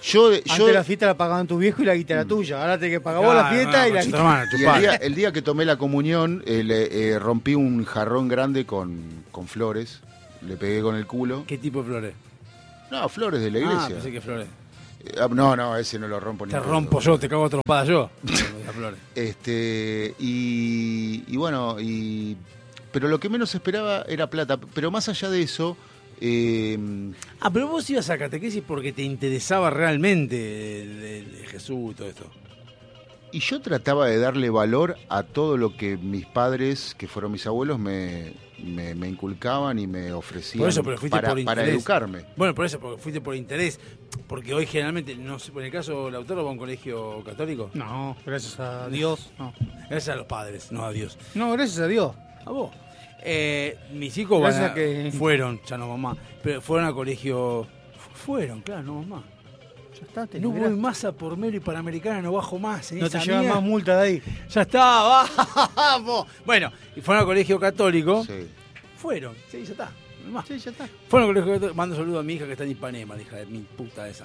[SPEAKER 3] Yo,
[SPEAKER 2] Antes
[SPEAKER 3] yo,
[SPEAKER 2] la fiesta la pagaban tu viejo y la guitarra tuya. Ahora te que pagar vos la
[SPEAKER 1] Claro,
[SPEAKER 2] fiesta
[SPEAKER 1] no,
[SPEAKER 2] y la
[SPEAKER 1] concha tu
[SPEAKER 2] guitarra.
[SPEAKER 1] hermana,
[SPEAKER 3] y
[SPEAKER 1] chupala.
[SPEAKER 3] el, día, el día que tomé la comunión, eh, le, eh, rompí un jarrón grande con, con flores. Le pegué con el culo.
[SPEAKER 1] ¿Qué tipo de flores?
[SPEAKER 3] No, flores de la
[SPEAKER 1] Ah,
[SPEAKER 3] iglesia.
[SPEAKER 1] pensé que flores.
[SPEAKER 3] Eh, ah, no, no, ese no lo rompo ni
[SPEAKER 1] Te
[SPEAKER 3] en pedo.
[SPEAKER 1] rompo yo, te cago a trompada yo. Las flores.
[SPEAKER 3] Este, y, y bueno, y, pero lo que menos esperaba era plata. Pero más allá de eso, eh,
[SPEAKER 1] Ah, pero vos ibas a catequesis porque te interesaba realmente de, de- de Jesús y todo esto.
[SPEAKER 3] y yo trataba de darle valor a todo lo que mis padres, que fueron mis abuelos, me, me, me inculcaban y me ofrecían
[SPEAKER 1] Por eso, pero fuiste
[SPEAKER 3] para,
[SPEAKER 1] por
[SPEAKER 3] para
[SPEAKER 1] interés.
[SPEAKER 3] educarme.
[SPEAKER 1] Bueno, por eso, porque fuiste por interés. Porque hoy generalmente, no sé, en el caso Lautaro va a un colegio católico.
[SPEAKER 2] No, gracias a Dios. No,
[SPEAKER 1] Gracias a los padres, no a Dios.
[SPEAKER 2] no gracias a Dios.
[SPEAKER 1] A vos. Eh, mis hijos van
[SPEAKER 2] Gracias
[SPEAKER 1] a-
[SPEAKER 2] que-
[SPEAKER 1] fueron, ya no mamá, pero fueron a colegio. Fueron, claro, no mamá.
[SPEAKER 2] Ya está, te
[SPEAKER 1] No
[SPEAKER 2] liberás.
[SPEAKER 1] voy más a por Melo y Panamericana, no bajo más. En
[SPEAKER 2] No te
[SPEAKER 1] esa
[SPEAKER 2] llevan
[SPEAKER 1] mierda.
[SPEAKER 2] más multa de ahí.
[SPEAKER 1] Ya está, vamos. Bueno, y fueron al colegio católico.
[SPEAKER 3] Sí.
[SPEAKER 1] Fueron, sí, ya está. no hay más.
[SPEAKER 2] Sí, ya está.
[SPEAKER 1] Fueron al colegio católico. Mando saludo a mi hija que está en Ipanema, la hija de mi puta esa.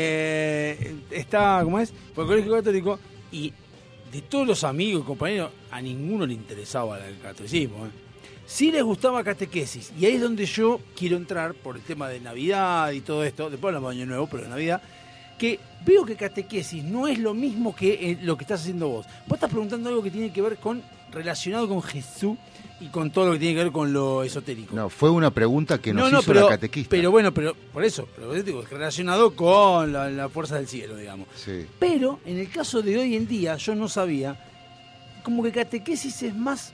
[SPEAKER 1] Eh, está, ¿cómo es? Fue al colegio católico y de todos los amigos y compañeros, a ninguno le interesaba el catolicismo. ¿eh? Sí les gustaba catequesis. Y ahí es donde yo quiero entrar por el tema de Navidad y todo esto. Después hablamos de Año Nuevo, pero de Navidad. Que veo que catequesis no es lo mismo que eh, lo que estás haciendo vos. Vos estás preguntando algo que tiene que ver con, relacionado con Jesús y con todo lo que tiene que ver con lo esotérico.
[SPEAKER 3] No, fue una pregunta que nos
[SPEAKER 1] No, no,
[SPEAKER 3] hizo
[SPEAKER 1] pero,
[SPEAKER 3] la catequista.
[SPEAKER 1] pero bueno, pero por eso, pero yo digo, relacionado con la, la fuerza del cielo, digamos.
[SPEAKER 3] Sí.
[SPEAKER 1] Pero en el caso de hoy en día, yo no sabía, como que catequesis es más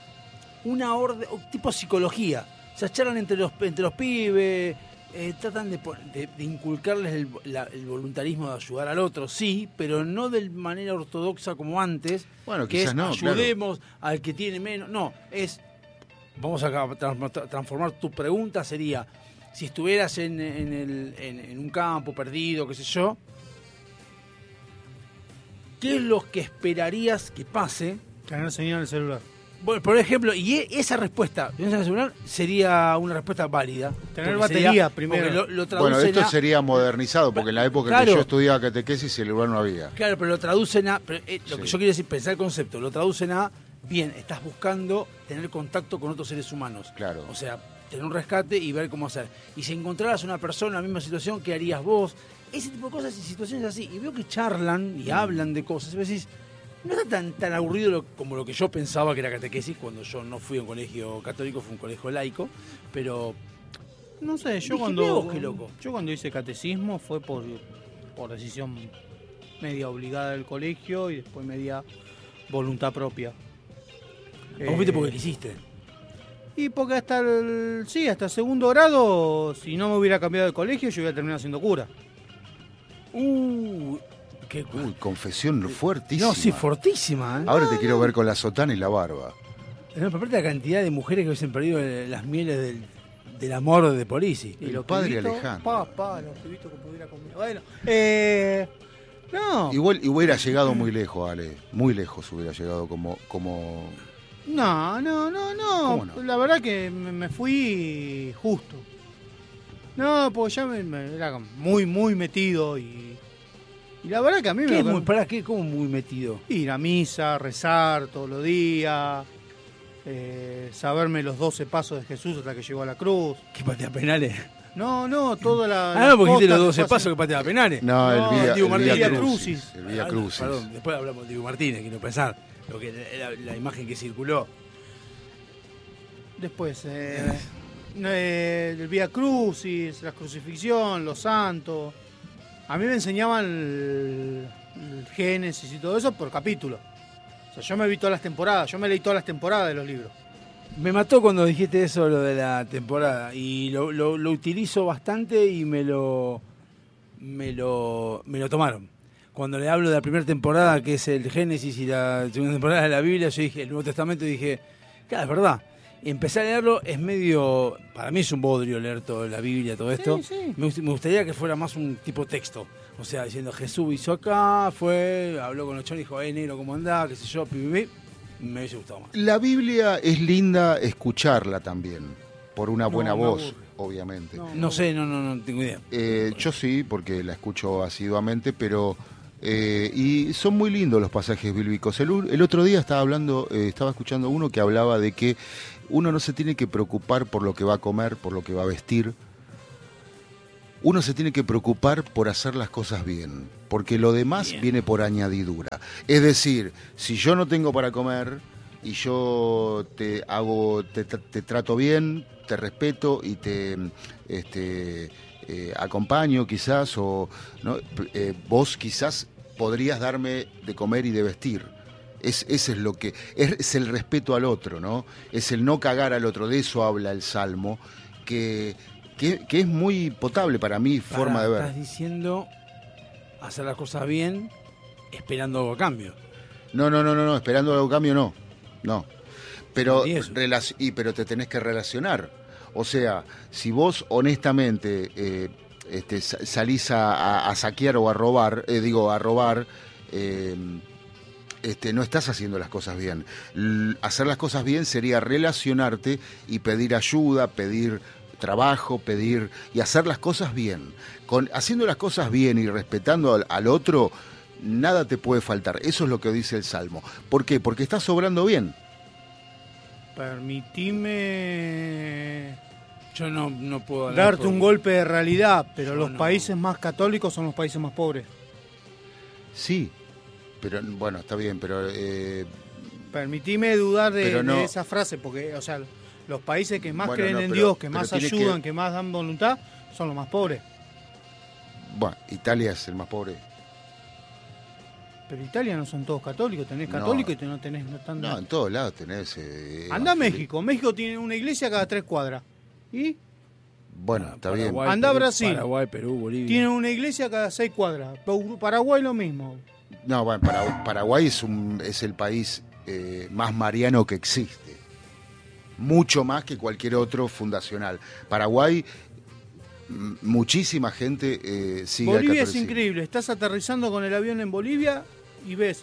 [SPEAKER 1] una orden, tipo psicología. O sea, charlan entre los, entre los pibes, eh, tratan de, pon- de- de inculcarles el, la- el voluntarismo de ayudar al otro, sí, pero no de manera ortodoxa como antes,
[SPEAKER 3] Bueno,
[SPEAKER 1] que
[SPEAKER 3] quizás
[SPEAKER 1] es
[SPEAKER 3] no, claro.
[SPEAKER 1] ayudemos al que tiene menos. No, es, vamos a tra- transformar tu pregunta, sería, si estuvieras en, en el- en- en un campo perdido, qué sé yo, ¿qué es lo que esperarías que pase?
[SPEAKER 2] Tener señal en el celular.
[SPEAKER 1] Bueno, por ejemplo, y e- esa respuesta, en ese celular, sería una respuesta válida.
[SPEAKER 2] Tener
[SPEAKER 1] Porque
[SPEAKER 2] batería
[SPEAKER 1] sería-
[SPEAKER 2] primero.
[SPEAKER 1] porque Lo, lo traducen
[SPEAKER 3] Bueno, esto
[SPEAKER 1] a-
[SPEAKER 3] sería modernizado, porque en la época
[SPEAKER 1] Claro.
[SPEAKER 3] que yo estudiaba catequesis el lugar no había.
[SPEAKER 1] Claro, pero lo traducen a... pero, eh, lo que
[SPEAKER 3] Sí.
[SPEAKER 1] yo quiero decir, pensar el concepto, lo traducen a, bien, estás buscando tener contacto con otros seres humanos.
[SPEAKER 3] Claro.
[SPEAKER 1] O sea, tener un rescate y ver cómo hacer. Y si encontraras una persona en la misma situación, ¿qué harías vos? Ese tipo de cosas y situaciones así. Y veo que charlan y hablan de cosas. Y vos decís, no está tan, tan aburrido lo- como lo que yo pensaba que era catequesis cuando yo no fui a un colegio católico, fue un colegio laico. Pero
[SPEAKER 2] No sé, yo
[SPEAKER 1] Dije,
[SPEAKER 2] cuando
[SPEAKER 1] "Mirá vos, qué loco".
[SPEAKER 2] yo cuando hice catecismo fue por, por decisión media obligada del colegio y después media voluntad propia.
[SPEAKER 1] vos fuiste
[SPEAKER 2] Eh,
[SPEAKER 1] porque quisiste.
[SPEAKER 2] Y porque hasta el, sí, hasta el segundo grado, si no me hubiera cambiado de colegio, yo hubiera terminado siendo cura.
[SPEAKER 1] Uh, qué
[SPEAKER 3] Uy, confesión fuertísima.
[SPEAKER 1] No, sí, fortísima. ¿eh?
[SPEAKER 3] Ahora te quiero ver con la sotana y la barba.
[SPEAKER 1] No, pero aparte la cantidad de mujeres que hubiesen perdido eh, las mieles del, del amor de Polisi.
[SPEAKER 3] El
[SPEAKER 2] los
[SPEAKER 3] padre
[SPEAKER 2] pibitos,
[SPEAKER 3] Alejandro.
[SPEAKER 2] Pa, pa, los pibitos que pudiera comer. Bueno, eh, no,
[SPEAKER 3] Igual y hubiera llegado muy lejos, Ale. Muy lejos hubiera llegado como... como...
[SPEAKER 2] no, no, no, no.
[SPEAKER 3] ¿Cómo no?
[SPEAKER 2] La verdad que me, me fui justo. No, porque ya me, me- era muy, muy metido y, y la verdad que a mí
[SPEAKER 1] ¿Qué
[SPEAKER 2] me
[SPEAKER 1] es muy, pará, ¿qué? ¿Cómo muy metido?
[SPEAKER 2] ir a misa, rezar todos los días, eh, saberme los doce pasos de Jesús hasta que llegó a la cruz.
[SPEAKER 1] ¿Qué patea penales?
[SPEAKER 2] No, no, toda la.
[SPEAKER 1] Ah, no, porque dijiste los
[SPEAKER 2] cosas
[SPEAKER 1] doce
[SPEAKER 2] que
[SPEAKER 1] pasos que
[SPEAKER 2] pasan.
[SPEAKER 1] patea penales.
[SPEAKER 3] No,
[SPEAKER 2] No,
[SPEAKER 3] el Vía,
[SPEAKER 1] Diego
[SPEAKER 3] el
[SPEAKER 1] Martínez.
[SPEAKER 3] Vía
[SPEAKER 2] Vía
[SPEAKER 3] Crucis.
[SPEAKER 2] Crucis.
[SPEAKER 3] El Vía
[SPEAKER 1] Ah,
[SPEAKER 3] Crucis.
[SPEAKER 1] Perdón, después hablamos de Diego Martínez, quiero pensar. Lo que la, la imagen que circuló.
[SPEAKER 2] Después, eh, eh, el Vía Crucis, la crucifixión, los santos. A mí me enseñaban el, el Génesis y todo eso por capítulo. O sea, yo me vi todas las temporadas, yo me leí todas las temporadas de los libros.
[SPEAKER 1] Me mató cuando dijiste eso, lo de la temporada. Y lo, lo, lo utilizo bastante y me lo, me lo me lo tomaron. Cuando le hablo de la primera temporada, que es el Génesis, y la segunda temporada de la Biblia, yo dije, el Nuevo Testamento, y dije, claro, es verdad. Y empecé a leerlo, es medio, para mí es un bodrio leer toda la Biblia, todo esto.
[SPEAKER 2] Sí, sí.
[SPEAKER 1] Me, gust- me gustaría que fuera más un tipo texto. O sea, diciendo, Jesús hizo acá, fue, habló con los chones, dijo, eh, negro, ¿cómo andás? Qué sé yo, pi, pi, pi. Me hubiese gustado más.
[SPEAKER 3] La Biblia es linda escucharla también, por una
[SPEAKER 2] No,
[SPEAKER 3] buena
[SPEAKER 2] me
[SPEAKER 3] voz.
[SPEAKER 2] aburre.
[SPEAKER 3] obviamente.
[SPEAKER 1] No, no sé, no, no, no tengo idea.
[SPEAKER 3] Eh, yo sí, porque la escucho asiduamente, pero... Eh, y son muy lindos los pasajes bíblicos. El, el otro día estaba hablando, eh, estaba escuchando uno que hablaba de que uno no se tiene que preocupar por lo que va a comer, por lo que va a vestir. Uno se tiene que preocupar por hacer las cosas bien, porque lo demás bien. Viene por añadidura. Es decir, si yo no tengo para comer y yo te hago, te, te trato bien, te respeto y te este, eh, acompaño quizás, o ¿no? eh, vos quizás podrías darme de comer y de vestir. Es, ese es lo que es, es el respeto al otro, ¿no? Es el no cagar al otro. De eso habla el Salmo, que Que, que es muy potable para mí, forma
[SPEAKER 1] para,
[SPEAKER 3] de ver.
[SPEAKER 1] Estás diciendo hacer las cosas bien esperando algo a cambio.
[SPEAKER 3] No, no, no, no, no, esperando algo a cambio no. No. Pero, relac- y, pero te tenés que relacionar. O sea, si vos honestamente eh, este, salís a, a, a saquear o a robar, eh, digo, a robar, eh, este, no estás haciendo las cosas bien. L- hacer las cosas bien sería relacionarte y pedir ayuda, pedir trabajo, pedir y hacer las cosas bien. Con, haciendo las cosas bien y respetando al, al otro, nada te puede faltar. Eso es lo que dice el Salmo. ¿Por qué? Porque estás obrando bien.
[SPEAKER 2] Permitime...
[SPEAKER 1] Yo no, no puedo...
[SPEAKER 2] Darte un golpe de realidad, pero
[SPEAKER 1] Yo
[SPEAKER 2] los
[SPEAKER 1] no.
[SPEAKER 2] países más católicos son los países más pobres.
[SPEAKER 3] Sí, pero bueno, está bien, pero... Eh,
[SPEAKER 2] Permitime dudar de,
[SPEAKER 3] no,
[SPEAKER 2] de esa frase, porque, o sea... Los países que más
[SPEAKER 3] bueno,
[SPEAKER 2] creen
[SPEAKER 3] no,
[SPEAKER 2] en
[SPEAKER 3] pero,
[SPEAKER 2] Dios, que más ayudan, que...
[SPEAKER 3] que
[SPEAKER 2] más dan voluntad, son los más pobres.
[SPEAKER 3] Bueno, Italia es el más pobre.
[SPEAKER 2] Pero Italia no son todos católicos, tenés católicos no. y no tenés... No, tan...
[SPEAKER 3] no, en todos lados tenés... Eh,
[SPEAKER 2] Anda a México, México tiene una iglesia cada tres cuadras. ¿Y?
[SPEAKER 3] Bueno, ah, está
[SPEAKER 1] Paraguay,
[SPEAKER 3] bien.
[SPEAKER 2] Anda a
[SPEAKER 1] Perú,
[SPEAKER 2] Brasil.
[SPEAKER 1] Paraguay, Perú, Bolivia.
[SPEAKER 2] Tiene una iglesia cada seis cuadras. Paraguay lo mismo.
[SPEAKER 3] No, bueno, Paraguay, Paraguay es, un, es el país eh, más mariano que existe. Mucho más que cualquier otro fundacional. Paraguay, m- muchísima gente eh, sigue
[SPEAKER 2] Bolivia
[SPEAKER 3] al
[SPEAKER 2] es increíble. Estás aterrizando con el avión en Bolivia y ves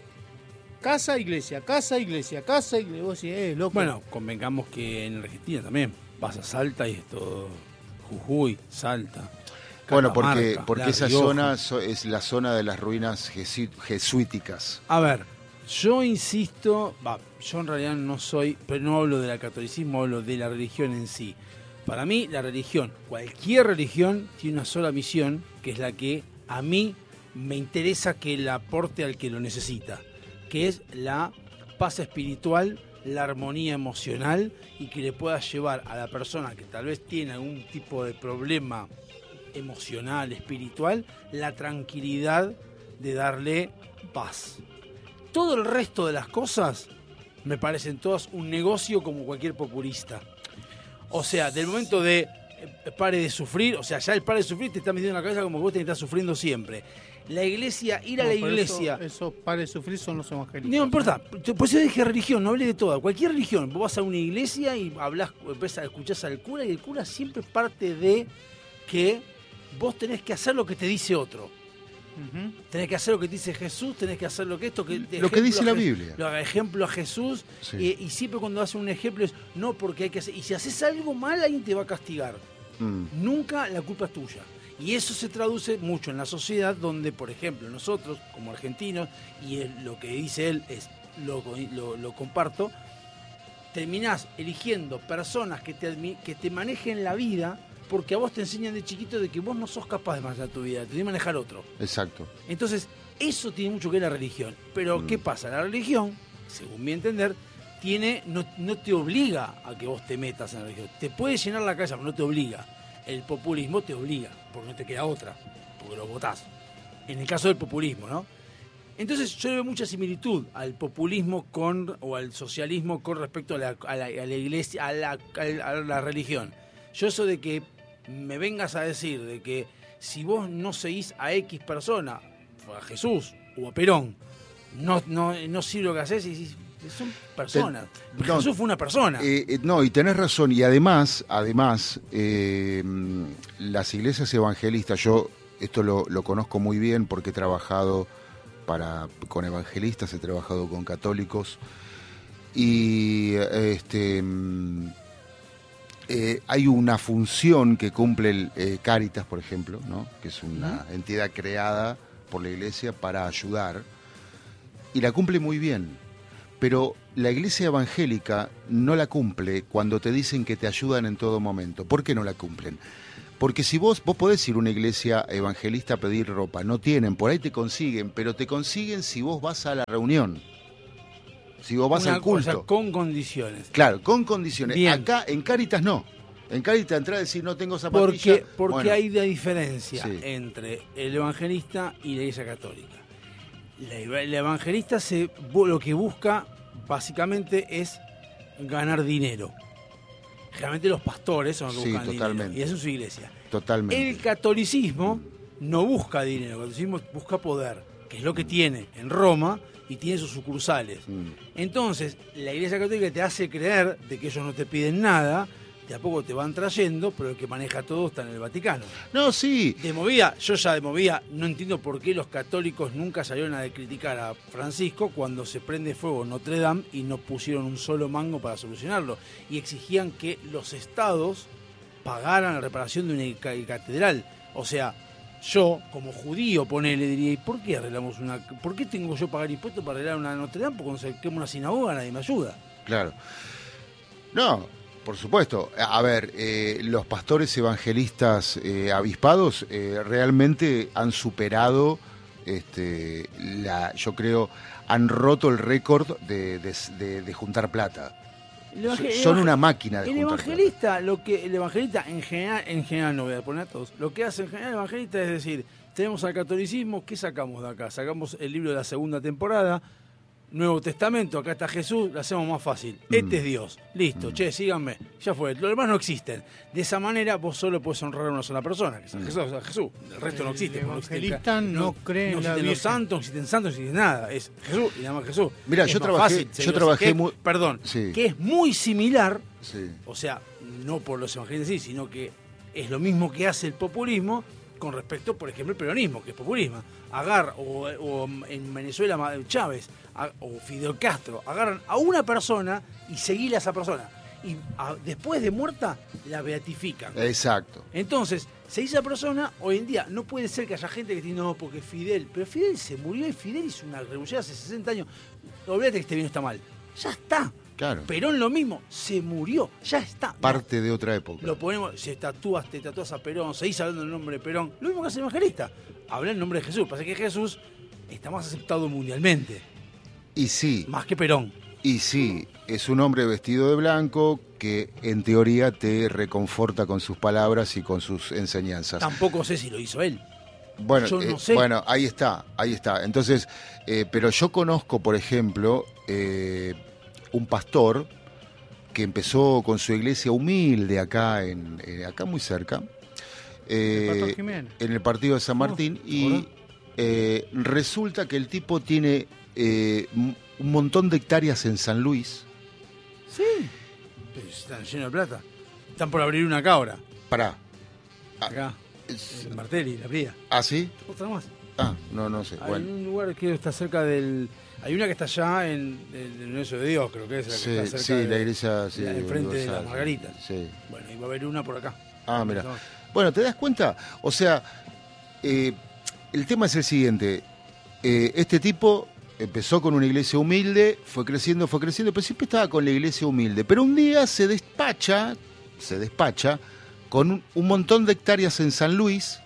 [SPEAKER 2] casa, iglesia, casa, iglesia, casa, iglesia. Vos decís, eh, loco.
[SPEAKER 1] Bueno, convengamos que en Argentina también vas a Salta y es todo Jujuy, Salta.
[SPEAKER 3] Bueno, porque,
[SPEAKER 1] Catamarca,
[SPEAKER 3] porque
[SPEAKER 1] La
[SPEAKER 3] esa
[SPEAKER 1] Rioja.
[SPEAKER 3] zona so- es la zona de las ruinas jesu- jesuíticas.
[SPEAKER 1] A ver, yo insisto, va, yo en realidad no soy, pero no hablo del catolicismo, hablo de la religión en sí. Para mí, la religión, cualquier religión, tiene una sola misión, que es la que a mí me interesa que la aporte al que lo necesita, que es la paz espiritual, la armonía emocional y que le pueda llevar a la persona que tal vez tiene algún tipo de problema emocional, espiritual, la tranquilidad de darle paz. Todo el resto de las cosas me parecen todas un negocio como cualquier populista. O sea, del momento de eh, pare de sufrir, o sea, ya el pare de sufrir te está metiendo en la cabeza como que vos tenés que estar sufriendo siempre. La iglesia, ir a
[SPEAKER 2] No,
[SPEAKER 1] la
[SPEAKER 2] pero
[SPEAKER 1] iglesia...
[SPEAKER 2] Eso, eso para de sufrir son los evangélicos.
[SPEAKER 1] No importa, por eso dije religión, no hablé de toda. Cualquier religión, vos vas a una iglesia y hablas, empezás a escuchar al cura y el cura siempre parte de que vos tenés que hacer lo que te dice otro. Uh-huh. Tenés que hacer lo que te dice Jesús, tenés que hacer lo que esto... Que,
[SPEAKER 3] lo que dice la Biblia.
[SPEAKER 1] Lo ejemplo a Jesús,
[SPEAKER 3] sí.
[SPEAKER 1] eh, y siempre cuando haces un ejemplo es, no, porque hay que hacer... Y si haces algo mal, alguien te va a castigar. Mm. Nunca la culpa es tuya. Y eso se traduce mucho en la sociedad donde, por ejemplo, nosotros, como argentinos, y él, lo que dice él es, lo, lo, lo comparto, terminás eligiendo personas que te, que te manejen la vida porque a vos te enseñan de chiquito de que vos no sos capaz de manejar tu vida, te tenés que manejar otro.
[SPEAKER 3] Exacto.
[SPEAKER 1] Entonces, eso tiene mucho que ver la religión. Pero, mm. ¿qué pasa? La religión, según mi entender, tiene no, no te obliga a que vos te metas en la religión. Te puede llenar la cabeza, pero no te obliga. El populismo te obliga, porque no te queda otra, porque lo votás. En el caso del populismo, ¿no? Entonces yo le veo mucha similitud al populismo con o al socialismo con respecto a la, a la, a la iglesia, a la, a la religión. Yo eso de que me vengas a decir de que si vos no seguís a X persona, a Jesús o a Perón, no, no, no sirve lo que haces y decís, son personas. Te, no, Jesús fue una persona.
[SPEAKER 3] Eh, eh, no, y tenés razón. Y además, además, eh, las iglesias evangelistas, yo esto lo, lo conozco muy bien porque he trabajado para con evangelistas, he trabajado con católicos. Y este eh, hay una función que cumple el eh, Cáritas, por ejemplo, ¿no? Que es una
[SPEAKER 1] ¿Mm?
[SPEAKER 3] entidad creada por la Iglesia para ayudar, y la cumple muy bien. Pero la Iglesia evangélica no la cumple cuando te dicen que te ayudan en todo momento. ¿Por qué no la cumplen? Porque si vos, vos podés ir a una iglesia evangelista a pedir ropa, no tienen, por ahí te consiguen, pero te consiguen si vos vas a la reunión, si vos vas
[SPEAKER 1] Una
[SPEAKER 3] al culto.
[SPEAKER 1] cosa con condiciones.
[SPEAKER 3] Claro, con condiciones.
[SPEAKER 1] Bien.
[SPEAKER 3] Acá en Cáritas no. En Cáritas entrar a decir no tengo zapatilla.
[SPEAKER 1] Porque, porque
[SPEAKER 3] bueno,
[SPEAKER 1] hay una diferencia
[SPEAKER 3] sí.
[SPEAKER 1] entre el evangelista y la Iglesia Católica. La, el evangelista se, lo que busca básicamente es ganar dinero. Generalmente los pastores son los que
[SPEAKER 3] Sí,
[SPEAKER 1] buscan
[SPEAKER 3] totalmente.
[SPEAKER 1] dinero. Y eso es su iglesia.
[SPEAKER 3] Totalmente.
[SPEAKER 1] El catolicismo no busca dinero, el catolicismo busca poder, que es lo que tiene en Roma y tiene sus sucursales.
[SPEAKER 3] Mm.
[SPEAKER 1] Entonces, la Iglesia Católica te hace creer de que ellos no te piden nada, de a poco te van trayendo, pero el que maneja todo está en el Vaticano.
[SPEAKER 3] No, sí.
[SPEAKER 1] De movida, yo ya de movida no entiendo por qué los católicos nunca salieron a criticar a Francisco cuando se prende fuego Notre Dame y no pusieron un solo mango para solucionarlo. Y exigían que los estados pagaran la reparación de una ca- catedral. O sea, yo, como judío, ponele, diría, ¿y por qué arreglamos una... ¿Por qué tengo yo que pagar impuestos para arreglar una Notre Dame? Porque cuando se quema una sinagoga nadie me ayuda.
[SPEAKER 3] Claro. No, por supuesto. A ver, eh, los pastores evangelistas eh, avispados eh, realmente han superado, este, la, yo creo, han roto el récord de, de, de, de juntar plata.
[SPEAKER 1] El evangel-
[SPEAKER 3] Son
[SPEAKER 1] el
[SPEAKER 3] una
[SPEAKER 1] evangel-
[SPEAKER 3] máquina de
[SPEAKER 1] El
[SPEAKER 3] juntar
[SPEAKER 1] evangelista, lo que el evangelista en general, en general no voy a poner a todos, lo que hace en general el evangelista es decir, tenemos al catolicismo, ¿qué sacamos de acá? Sacamos el libro de la segunda temporada, Nuevo Testamento, acá está Jesús, lo hacemos más fácil.
[SPEAKER 3] Mm.
[SPEAKER 1] Este es Dios. Listo,
[SPEAKER 3] Mm.
[SPEAKER 1] che, síganme. Ya fue. Los demás no existen. De esa manera vos solo podés honrar a una sola persona, que es a
[SPEAKER 3] Mm.
[SPEAKER 1] Jesús. A Jesús. El resto no existe.
[SPEAKER 2] El
[SPEAKER 1] porque existe el
[SPEAKER 2] evangelista
[SPEAKER 1] ca-
[SPEAKER 2] no cree en
[SPEAKER 1] no
[SPEAKER 2] la
[SPEAKER 1] existen los
[SPEAKER 2] Virgen.
[SPEAKER 1] santos, no existen santos, no existe nada. Es Jesús y nada más Jesús.
[SPEAKER 3] Mira,
[SPEAKER 1] Es
[SPEAKER 3] yo
[SPEAKER 1] más
[SPEAKER 3] trabajé-
[SPEAKER 1] fácil,
[SPEAKER 3] yo
[SPEAKER 1] se-
[SPEAKER 3] trabajé
[SPEAKER 1] que-
[SPEAKER 3] muy-
[SPEAKER 1] Perdón,
[SPEAKER 3] Sí.
[SPEAKER 1] que es muy similar,
[SPEAKER 3] Sí.
[SPEAKER 1] o sea, no por los evangelistas sí, sino que es lo mismo que hace el populismo con respecto, por ejemplo, al peronismo, que es populismo. Agarra, o, o en Venezuela Chávez, a- o Fidel Castro, agarran a una persona y seguirle a esa persona. Y a- después de muerta, la beatifican.
[SPEAKER 3] Exacto.
[SPEAKER 1] Entonces, se dice esa persona, hoy en día, no puede ser que haya gente que diga, no, porque Fidel, pero Fidel se murió y Fidel hizo una revolución hace sesenta años. Olvídate que este bien está mal. Ya está.
[SPEAKER 3] Claro.
[SPEAKER 1] Perón lo mismo, se murió, ya está.
[SPEAKER 3] Parte de otra época.
[SPEAKER 1] Lo ponemos, si tatúas, te tatúas a Perón, seguís hablando del nombre de Perón. Lo mismo que hace el evangelista. Habla el nombre de Jesús. Pasa que Jesús está más aceptado mundialmente,
[SPEAKER 3] Y sí,
[SPEAKER 1] más que Perón.
[SPEAKER 3] y sí, es un hombre vestido de blanco que en teoría te reconforta con sus palabras y con sus enseñanzas.
[SPEAKER 1] Tampoco sé si lo hizo él.
[SPEAKER 3] Bueno,
[SPEAKER 1] yo no
[SPEAKER 3] eh,
[SPEAKER 1] sé.
[SPEAKER 3] bueno, ahí está, ahí está. Entonces, eh, pero yo conozco, por ejemplo, eh, un pastor que empezó con su iglesia humilde acá, en, eh, acá muy cerca, eh,
[SPEAKER 2] El Pastor Jiménez.
[SPEAKER 3] en el partido de San Martín,
[SPEAKER 1] Oh,
[SPEAKER 3] y
[SPEAKER 1] ¿ahora?
[SPEAKER 3] eh, resulta que el tipo tiene eh, un montón de hectáreas en San Luis.
[SPEAKER 1] Sí. Pero están llenos de plata. Están por abrir una cabra.
[SPEAKER 3] Pará.
[SPEAKER 1] Acá. En Martelli, la fría.
[SPEAKER 3] ¿Ah, sí?
[SPEAKER 1] Otra más.
[SPEAKER 3] Ah, no, no sé.
[SPEAKER 1] Hay
[SPEAKER 3] Bueno.
[SPEAKER 1] un lugar que está cerca del. Hay una que está allá en el Universo de Dios, creo que es la que
[SPEAKER 3] Sí,
[SPEAKER 1] está cerca
[SPEAKER 3] sí,
[SPEAKER 1] de,
[SPEAKER 3] la iglesia, sí,
[SPEAKER 1] la- enfrente de
[SPEAKER 3] universal,
[SPEAKER 1] las Margaritas.
[SPEAKER 3] Sí.
[SPEAKER 1] Bueno, y va a haber una por acá.
[SPEAKER 3] Ah, mira. Bueno, ¿te das cuenta? O sea, eh, el tema es el siguiente. Eh, este tipo empezó con una iglesia humilde, fue creciendo, fue creciendo, pero siempre estaba con la iglesia humilde. Pero un día se despacha, se despacha con un, un montón de hectáreas en San Luis,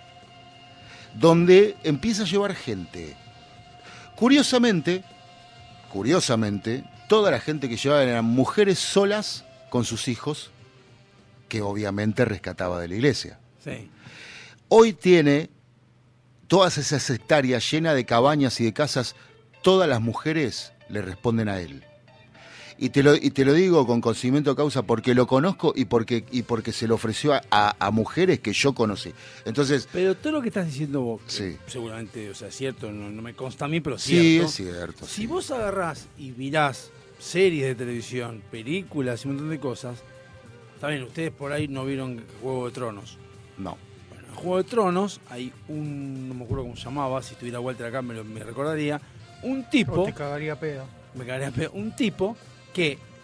[SPEAKER 3] donde empieza a llevar gente. Curiosamente, curiosamente, toda la gente que llevaban eran mujeres solas con sus hijos, que obviamente rescataba de la iglesia.
[SPEAKER 1] Sí.
[SPEAKER 3] Hoy tiene todas esas hectáreas llenas de cabañas y de casas, todas las mujeres le responden a él. Y te lo, y te lo digo con conocimiento de causa porque lo conozco y porque, y porque se lo ofreció a, a, a mujeres que yo conocí. Entonces,
[SPEAKER 1] Pero todo lo que estás diciendo vos, que
[SPEAKER 3] Sí.
[SPEAKER 1] seguramente, o sea, es cierto, no, no me consta a mí, pero
[SPEAKER 3] sí,
[SPEAKER 1] cierto.
[SPEAKER 3] es cierto.
[SPEAKER 1] Si
[SPEAKER 3] sí.
[SPEAKER 1] vos agarrás y mirás series de televisión, películas y un montón de cosas, está bien, ustedes por ahí no vieron Juego de Tronos.
[SPEAKER 3] No.
[SPEAKER 1] Bueno, en Juego de Tronos hay un, no me acuerdo cómo se llamaba, si estuviera Walter acá me, lo, me recordaría, un tipo,
[SPEAKER 2] O te cagaría pedo.
[SPEAKER 1] me cagaría pedo, un tipo que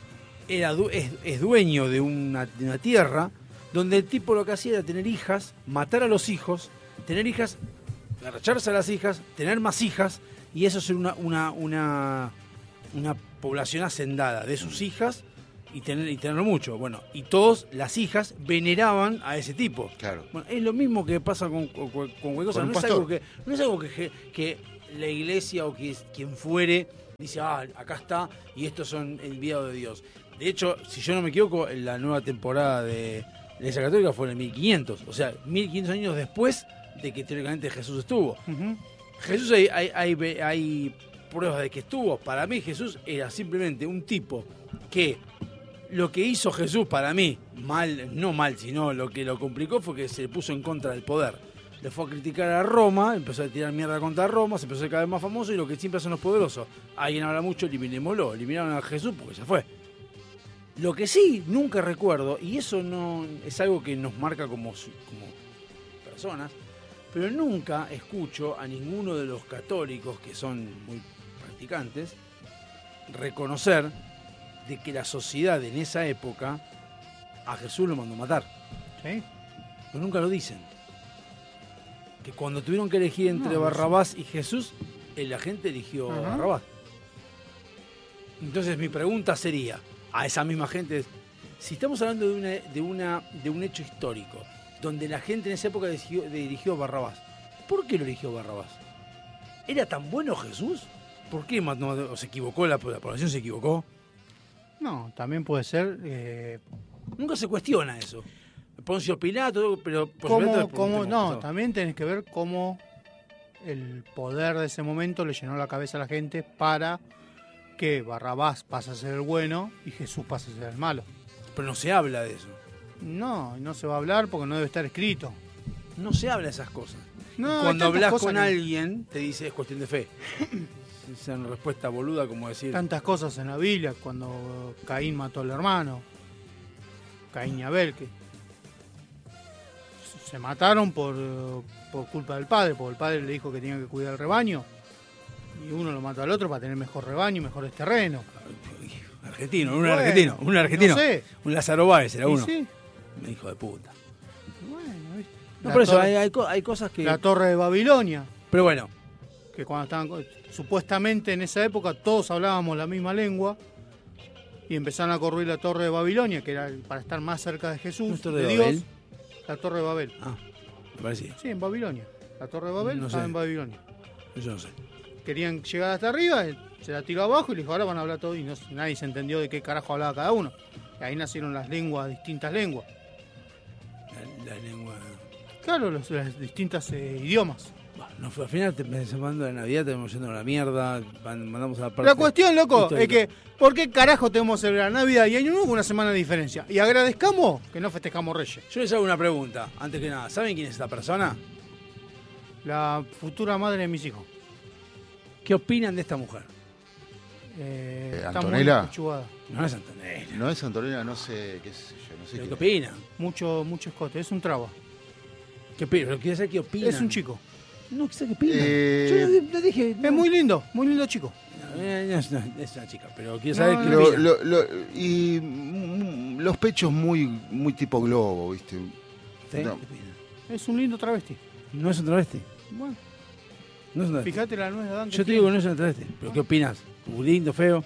[SPEAKER 1] era du- es, es dueño de una, de una tierra donde el tipo lo que hacía era tener hijas, matar a los hijos, tener hijas, arracharse a las hijas, tener más hijas, y eso es una, una, una, una población hacendada de sus hijas y tener y tenerlo mucho. Bueno, y todas las hijas veneraban a ese tipo.
[SPEAKER 3] Claro.
[SPEAKER 1] Bueno, es lo mismo que pasa con, con, con cualquier cosa.
[SPEAKER 3] Con un
[SPEAKER 1] No es,
[SPEAKER 3] pastor.
[SPEAKER 1] algo que, no es algo que, que la iglesia o que quien fuere dice, ah, acá está y estos son enviados de Dios. De hecho, si yo no me equivoco, en la nueva temporada de la Iglesia Católica fue en el mil quinientos. O sea, mil quinientos años después de que teóricamente Jesús estuvo.
[SPEAKER 2] Ujú.
[SPEAKER 1] Jesús hay, hay, hay, hay pruebas de que estuvo. Para mí Jesús era simplemente un tipo que lo que hizo Jesús para mí, mal, no mal, sino lo que lo complicó fue que se puso en contra del poder. Le fue a criticar a Roma, empezó a tirar mierda contra Roma, se empezó a ser cada vez más famoso y lo que siempre hacen los poderosos. Alguien habla mucho, eliminémoslo, eliminaron a Jesús porque se fue. Lo que sí, nunca recuerdo, y eso no es algo que nos marca como, como personas, pero nunca escucho a ninguno de los católicos, que son muy practicantes, reconocer de que la sociedad en esa época a Jesús lo mandó matar.
[SPEAKER 2] ¿Sí?
[SPEAKER 1] Pero nunca lo dicen. Que cuando tuvieron que elegir entre
[SPEAKER 2] No,
[SPEAKER 1] Barrabás y Jesús, la gente eligió
[SPEAKER 2] Ajá.
[SPEAKER 1] a Barrabás. Entonces mi pregunta sería a esa misma gente, es, si estamos hablando de una, de una de un hecho histórico donde la gente en esa época eligió, eligió a Barrabás, ¿por qué lo eligió Barrabás? ¿Era tan bueno Jesús? ¿Por qué no, o se equivocó la, la población se equivocó?
[SPEAKER 2] No, también puede ser. Eh,
[SPEAKER 1] Nunca se cuestiona eso. Poncio Pilato, pero Poncio
[SPEAKER 2] cómo,
[SPEAKER 1] Pilato
[SPEAKER 2] cómo-
[SPEAKER 1] preguntemos,
[SPEAKER 2] no,
[SPEAKER 1] pasó.
[SPEAKER 2] también tenés que ver cómo el poder de ese momento le llenó la cabeza a la gente para que Barrabás pase a ser el bueno y Jesús pase a ser el malo.
[SPEAKER 1] Pero no se habla de eso.
[SPEAKER 2] No, no se va a hablar porque no debe estar escrito.
[SPEAKER 1] No se habla de esas cosas.
[SPEAKER 2] No, hay
[SPEAKER 1] Cuando
[SPEAKER 2] tantas
[SPEAKER 1] hablas
[SPEAKER 2] cosas
[SPEAKER 1] con
[SPEAKER 2] que-
[SPEAKER 1] alguien, te dice es cuestión de fe. Esa es una respuesta boluda como decir.
[SPEAKER 2] Tantas cosas en la Biblia, cuando Caín mató al hermano, Caín y Abel, que se mataron por, por culpa del padre, porque el padre le dijo que tenía que cuidar el rebaño, y uno lo mató al otro para tener mejor rebaño y mejores terrenos.
[SPEAKER 1] Argentino, un
[SPEAKER 2] Bueno,
[SPEAKER 1] argentino, un argentino.
[SPEAKER 2] no sé.
[SPEAKER 1] Un Lázaro Báez era
[SPEAKER 2] Y
[SPEAKER 1] uno.
[SPEAKER 2] sí,
[SPEAKER 1] Hijo de puta.
[SPEAKER 2] bueno, ¿viste?
[SPEAKER 1] No,
[SPEAKER 2] La
[SPEAKER 1] por eso
[SPEAKER 2] torre-
[SPEAKER 1] hay, hay, co- hay cosas que.
[SPEAKER 2] La torre de Babilonia,
[SPEAKER 1] Pero bueno,
[SPEAKER 2] que cuando estaban, supuestamente en esa época todos hablábamos la misma lengua, y empezaron a construir la torre de Babilonia, que era para estar más cerca de Jesús,
[SPEAKER 1] ¿no es Torre
[SPEAKER 2] de
[SPEAKER 1] de
[SPEAKER 2] Dios.
[SPEAKER 1] Babel?
[SPEAKER 2] La torre de Babel.
[SPEAKER 1] Ah, me parecía.
[SPEAKER 2] Sí, en Babilonia. La torre de Babel
[SPEAKER 1] No
[SPEAKER 2] estaba
[SPEAKER 1] sé.
[SPEAKER 2] en Babilonia.
[SPEAKER 1] Yo no sé.
[SPEAKER 2] Querían llegar hasta arriba, él se la tiró abajo y le dijo, ahora van a hablar todo, y no, nadie se entendió de qué carajo hablaba cada uno. Y ahí nacieron las lenguas, distintas lenguas.
[SPEAKER 1] La, la lengua.
[SPEAKER 2] Claro, los, las distintas eh, idiomas.
[SPEAKER 1] Bueno, no fue, al final te empezamos la Navidad, te estamos yendo a la mierda, van- mandamos a la parte.
[SPEAKER 2] La cuestión, loco,
[SPEAKER 1] histórica.
[SPEAKER 2] es que, ¿por qué carajo tenemos que celebrar Navidad y Año Nuevo con una semana de diferencia? Y agradezcamos que no festejamos Reyes.
[SPEAKER 1] Yo les hago una pregunta, antes que nada. ¿Saben quién es esta persona?
[SPEAKER 2] La futura madre de mis hijos.
[SPEAKER 1] ¿Qué opinan de esta mujer?
[SPEAKER 2] Eh,
[SPEAKER 3] Eh,
[SPEAKER 2] está
[SPEAKER 3] ¿Antonella?
[SPEAKER 2] muy pechugada.
[SPEAKER 1] No es Antonella.
[SPEAKER 3] No es Antonella, no sé, qué sé yo, no sé
[SPEAKER 1] ¿Pero
[SPEAKER 3] qué.
[SPEAKER 1] ¿Qué opinan?
[SPEAKER 2] Mucho, mucho escote. Es un traba.
[SPEAKER 1] ¿Qué opinan? Pero quiero saber qué opinan.
[SPEAKER 2] Es un chico.
[SPEAKER 1] No, ¿qué opinan?
[SPEAKER 3] Eh,
[SPEAKER 1] Yo le, le dije.
[SPEAKER 2] Es muy lindo, muy lindo chico.
[SPEAKER 1] No, eh, no es, una, es una chica, pero quiero
[SPEAKER 2] No,
[SPEAKER 1] saber qué
[SPEAKER 2] no.
[SPEAKER 3] Lo-
[SPEAKER 1] opinan.
[SPEAKER 3] lo- lo- y mm, los pechos muy, muy tipo globo, ¿viste?
[SPEAKER 1] ¿Sí?
[SPEAKER 3] no.
[SPEAKER 1] ¿Qué opinan?
[SPEAKER 2] Es un lindo travesti.
[SPEAKER 1] No es un travesti.
[SPEAKER 2] Bueno,
[SPEAKER 1] No es un travesti.
[SPEAKER 2] fíjate la nuez de Adán. que
[SPEAKER 1] Yo te
[SPEAKER 2] tiene.
[SPEAKER 1] digo que no es un travesti. ¿Pero qué opinas? ¿Lindo, feo?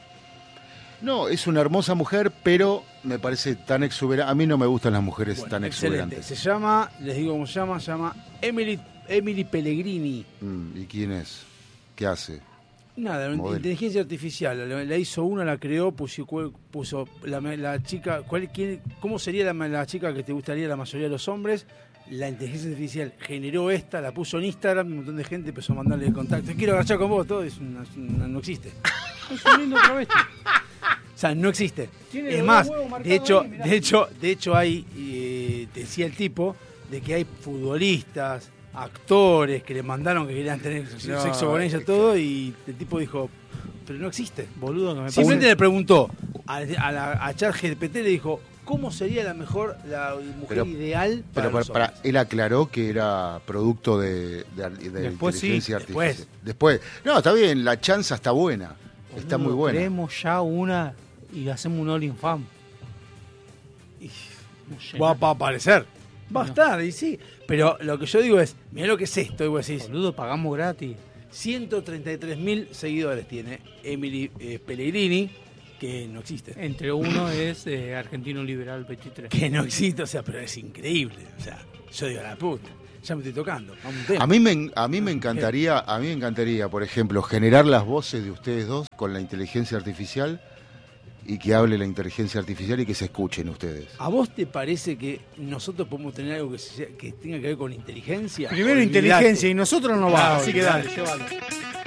[SPEAKER 3] No, es una hermosa mujer, pero me parece tan exuberante. A mí no me gustan las mujeres
[SPEAKER 1] Bueno,
[SPEAKER 3] tan
[SPEAKER 1] excelente.
[SPEAKER 3] exuberantes.
[SPEAKER 1] Se llama, les digo cómo se llama, se llama Emily, Emily Pellegrini.
[SPEAKER 3] Mm, ¿Y quién es? ¿Qué hace?
[SPEAKER 1] Nada,
[SPEAKER 3] Modelo.
[SPEAKER 1] inteligencia artificial. La, la hizo una, la creó, puso, puso la, la chica. ¿cuál, quién, ¿Cómo sería la, la chica que te gustaría la mayoría de los hombres? La inteligencia artificial generó esta, la puso en Instagram, un montón de gente empezó a mandarle contacto. Quiero agachar con vos, todo, es una- es una- no existe.
[SPEAKER 2] Es un lindo travesti.
[SPEAKER 1] O sea, no existe.
[SPEAKER 2] Tiene
[SPEAKER 1] Es
[SPEAKER 2] los
[SPEAKER 1] más,
[SPEAKER 2] dos huevos
[SPEAKER 1] de
[SPEAKER 2] marcados
[SPEAKER 1] hecho,
[SPEAKER 2] ahí, mirá.
[SPEAKER 1] de hecho, de hecho hay, eh, decía el tipo, de que hay futbolistas, actores que le mandaron que querían tener
[SPEAKER 3] No,
[SPEAKER 1] sexo con ella,
[SPEAKER 3] es
[SPEAKER 1] todo, y el tipo dijo, pero no existe.
[SPEAKER 2] Boludo que me
[SPEAKER 1] Simplemente
[SPEAKER 2] pone-
[SPEAKER 1] le preguntó a, a, la, a ChatGPT, le dijo, ¿cómo sería la mejor, la mujer
[SPEAKER 3] Pero-
[SPEAKER 1] ideal para
[SPEAKER 3] Pero para,
[SPEAKER 1] los
[SPEAKER 3] para-
[SPEAKER 1] hombres?
[SPEAKER 3] él aclaró que era producto de, de, de
[SPEAKER 2] Después sí,
[SPEAKER 3] inteligencia
[SPEAKER 1] después.
[SPEAKER 3] artificial. Después. No, está bien, la chanza está buena. Está
[SPEAKER 2] Boludo,
[SPEAKER 3] muy buena.
[SPEAKER 2] Queremos ya una y hacemos un All in Fam.
[SPEAKER 1] Y va, va a aparecer. Va a
[SPEAKER 2] No.
[SPEAKER 1] estar, y sí. Pero lo que yo digo es, mirá lo que es esto, y vos decís,
[SPEAKER 2] Boludo, pagamos gratis.
[SPEAKER 1] ciento treinta y tres mil seguidores tiene Emily eh, Pellegrini, que no existe.
[SPEAKER 2] Entre uno es eh, Argentino Liberal veintitrés.
[SPEAKER 1] Que no existe, o sea, pero es increíble. O sea, yo digo, la puta, ya me estoy tocando. Vamos a un tema.
[SPEAKER 3] A mí me a mí me encantaría, a mí me encantaría, por ejemplo, generar las voces de ustedes dos con la inteligencia artificial y que hable la inteligencia artificial y que se escuchen ustedes.
[SPEAKER 1] ¿A vos te parece que nosotros podemos tener algo que, se- que tenga que ver con inteligencia?
[SPEAKER 2] Primero
[SPEAKER 1] Olvidate.
[SPEAKER 2] inteligencia y nosotros no
[SPEAKER 1] Claro,
[SPEAKER 2] vamos. Así que dale,
[SPEAKER 1] olvidate.
[SPEAKER 2] llévalo.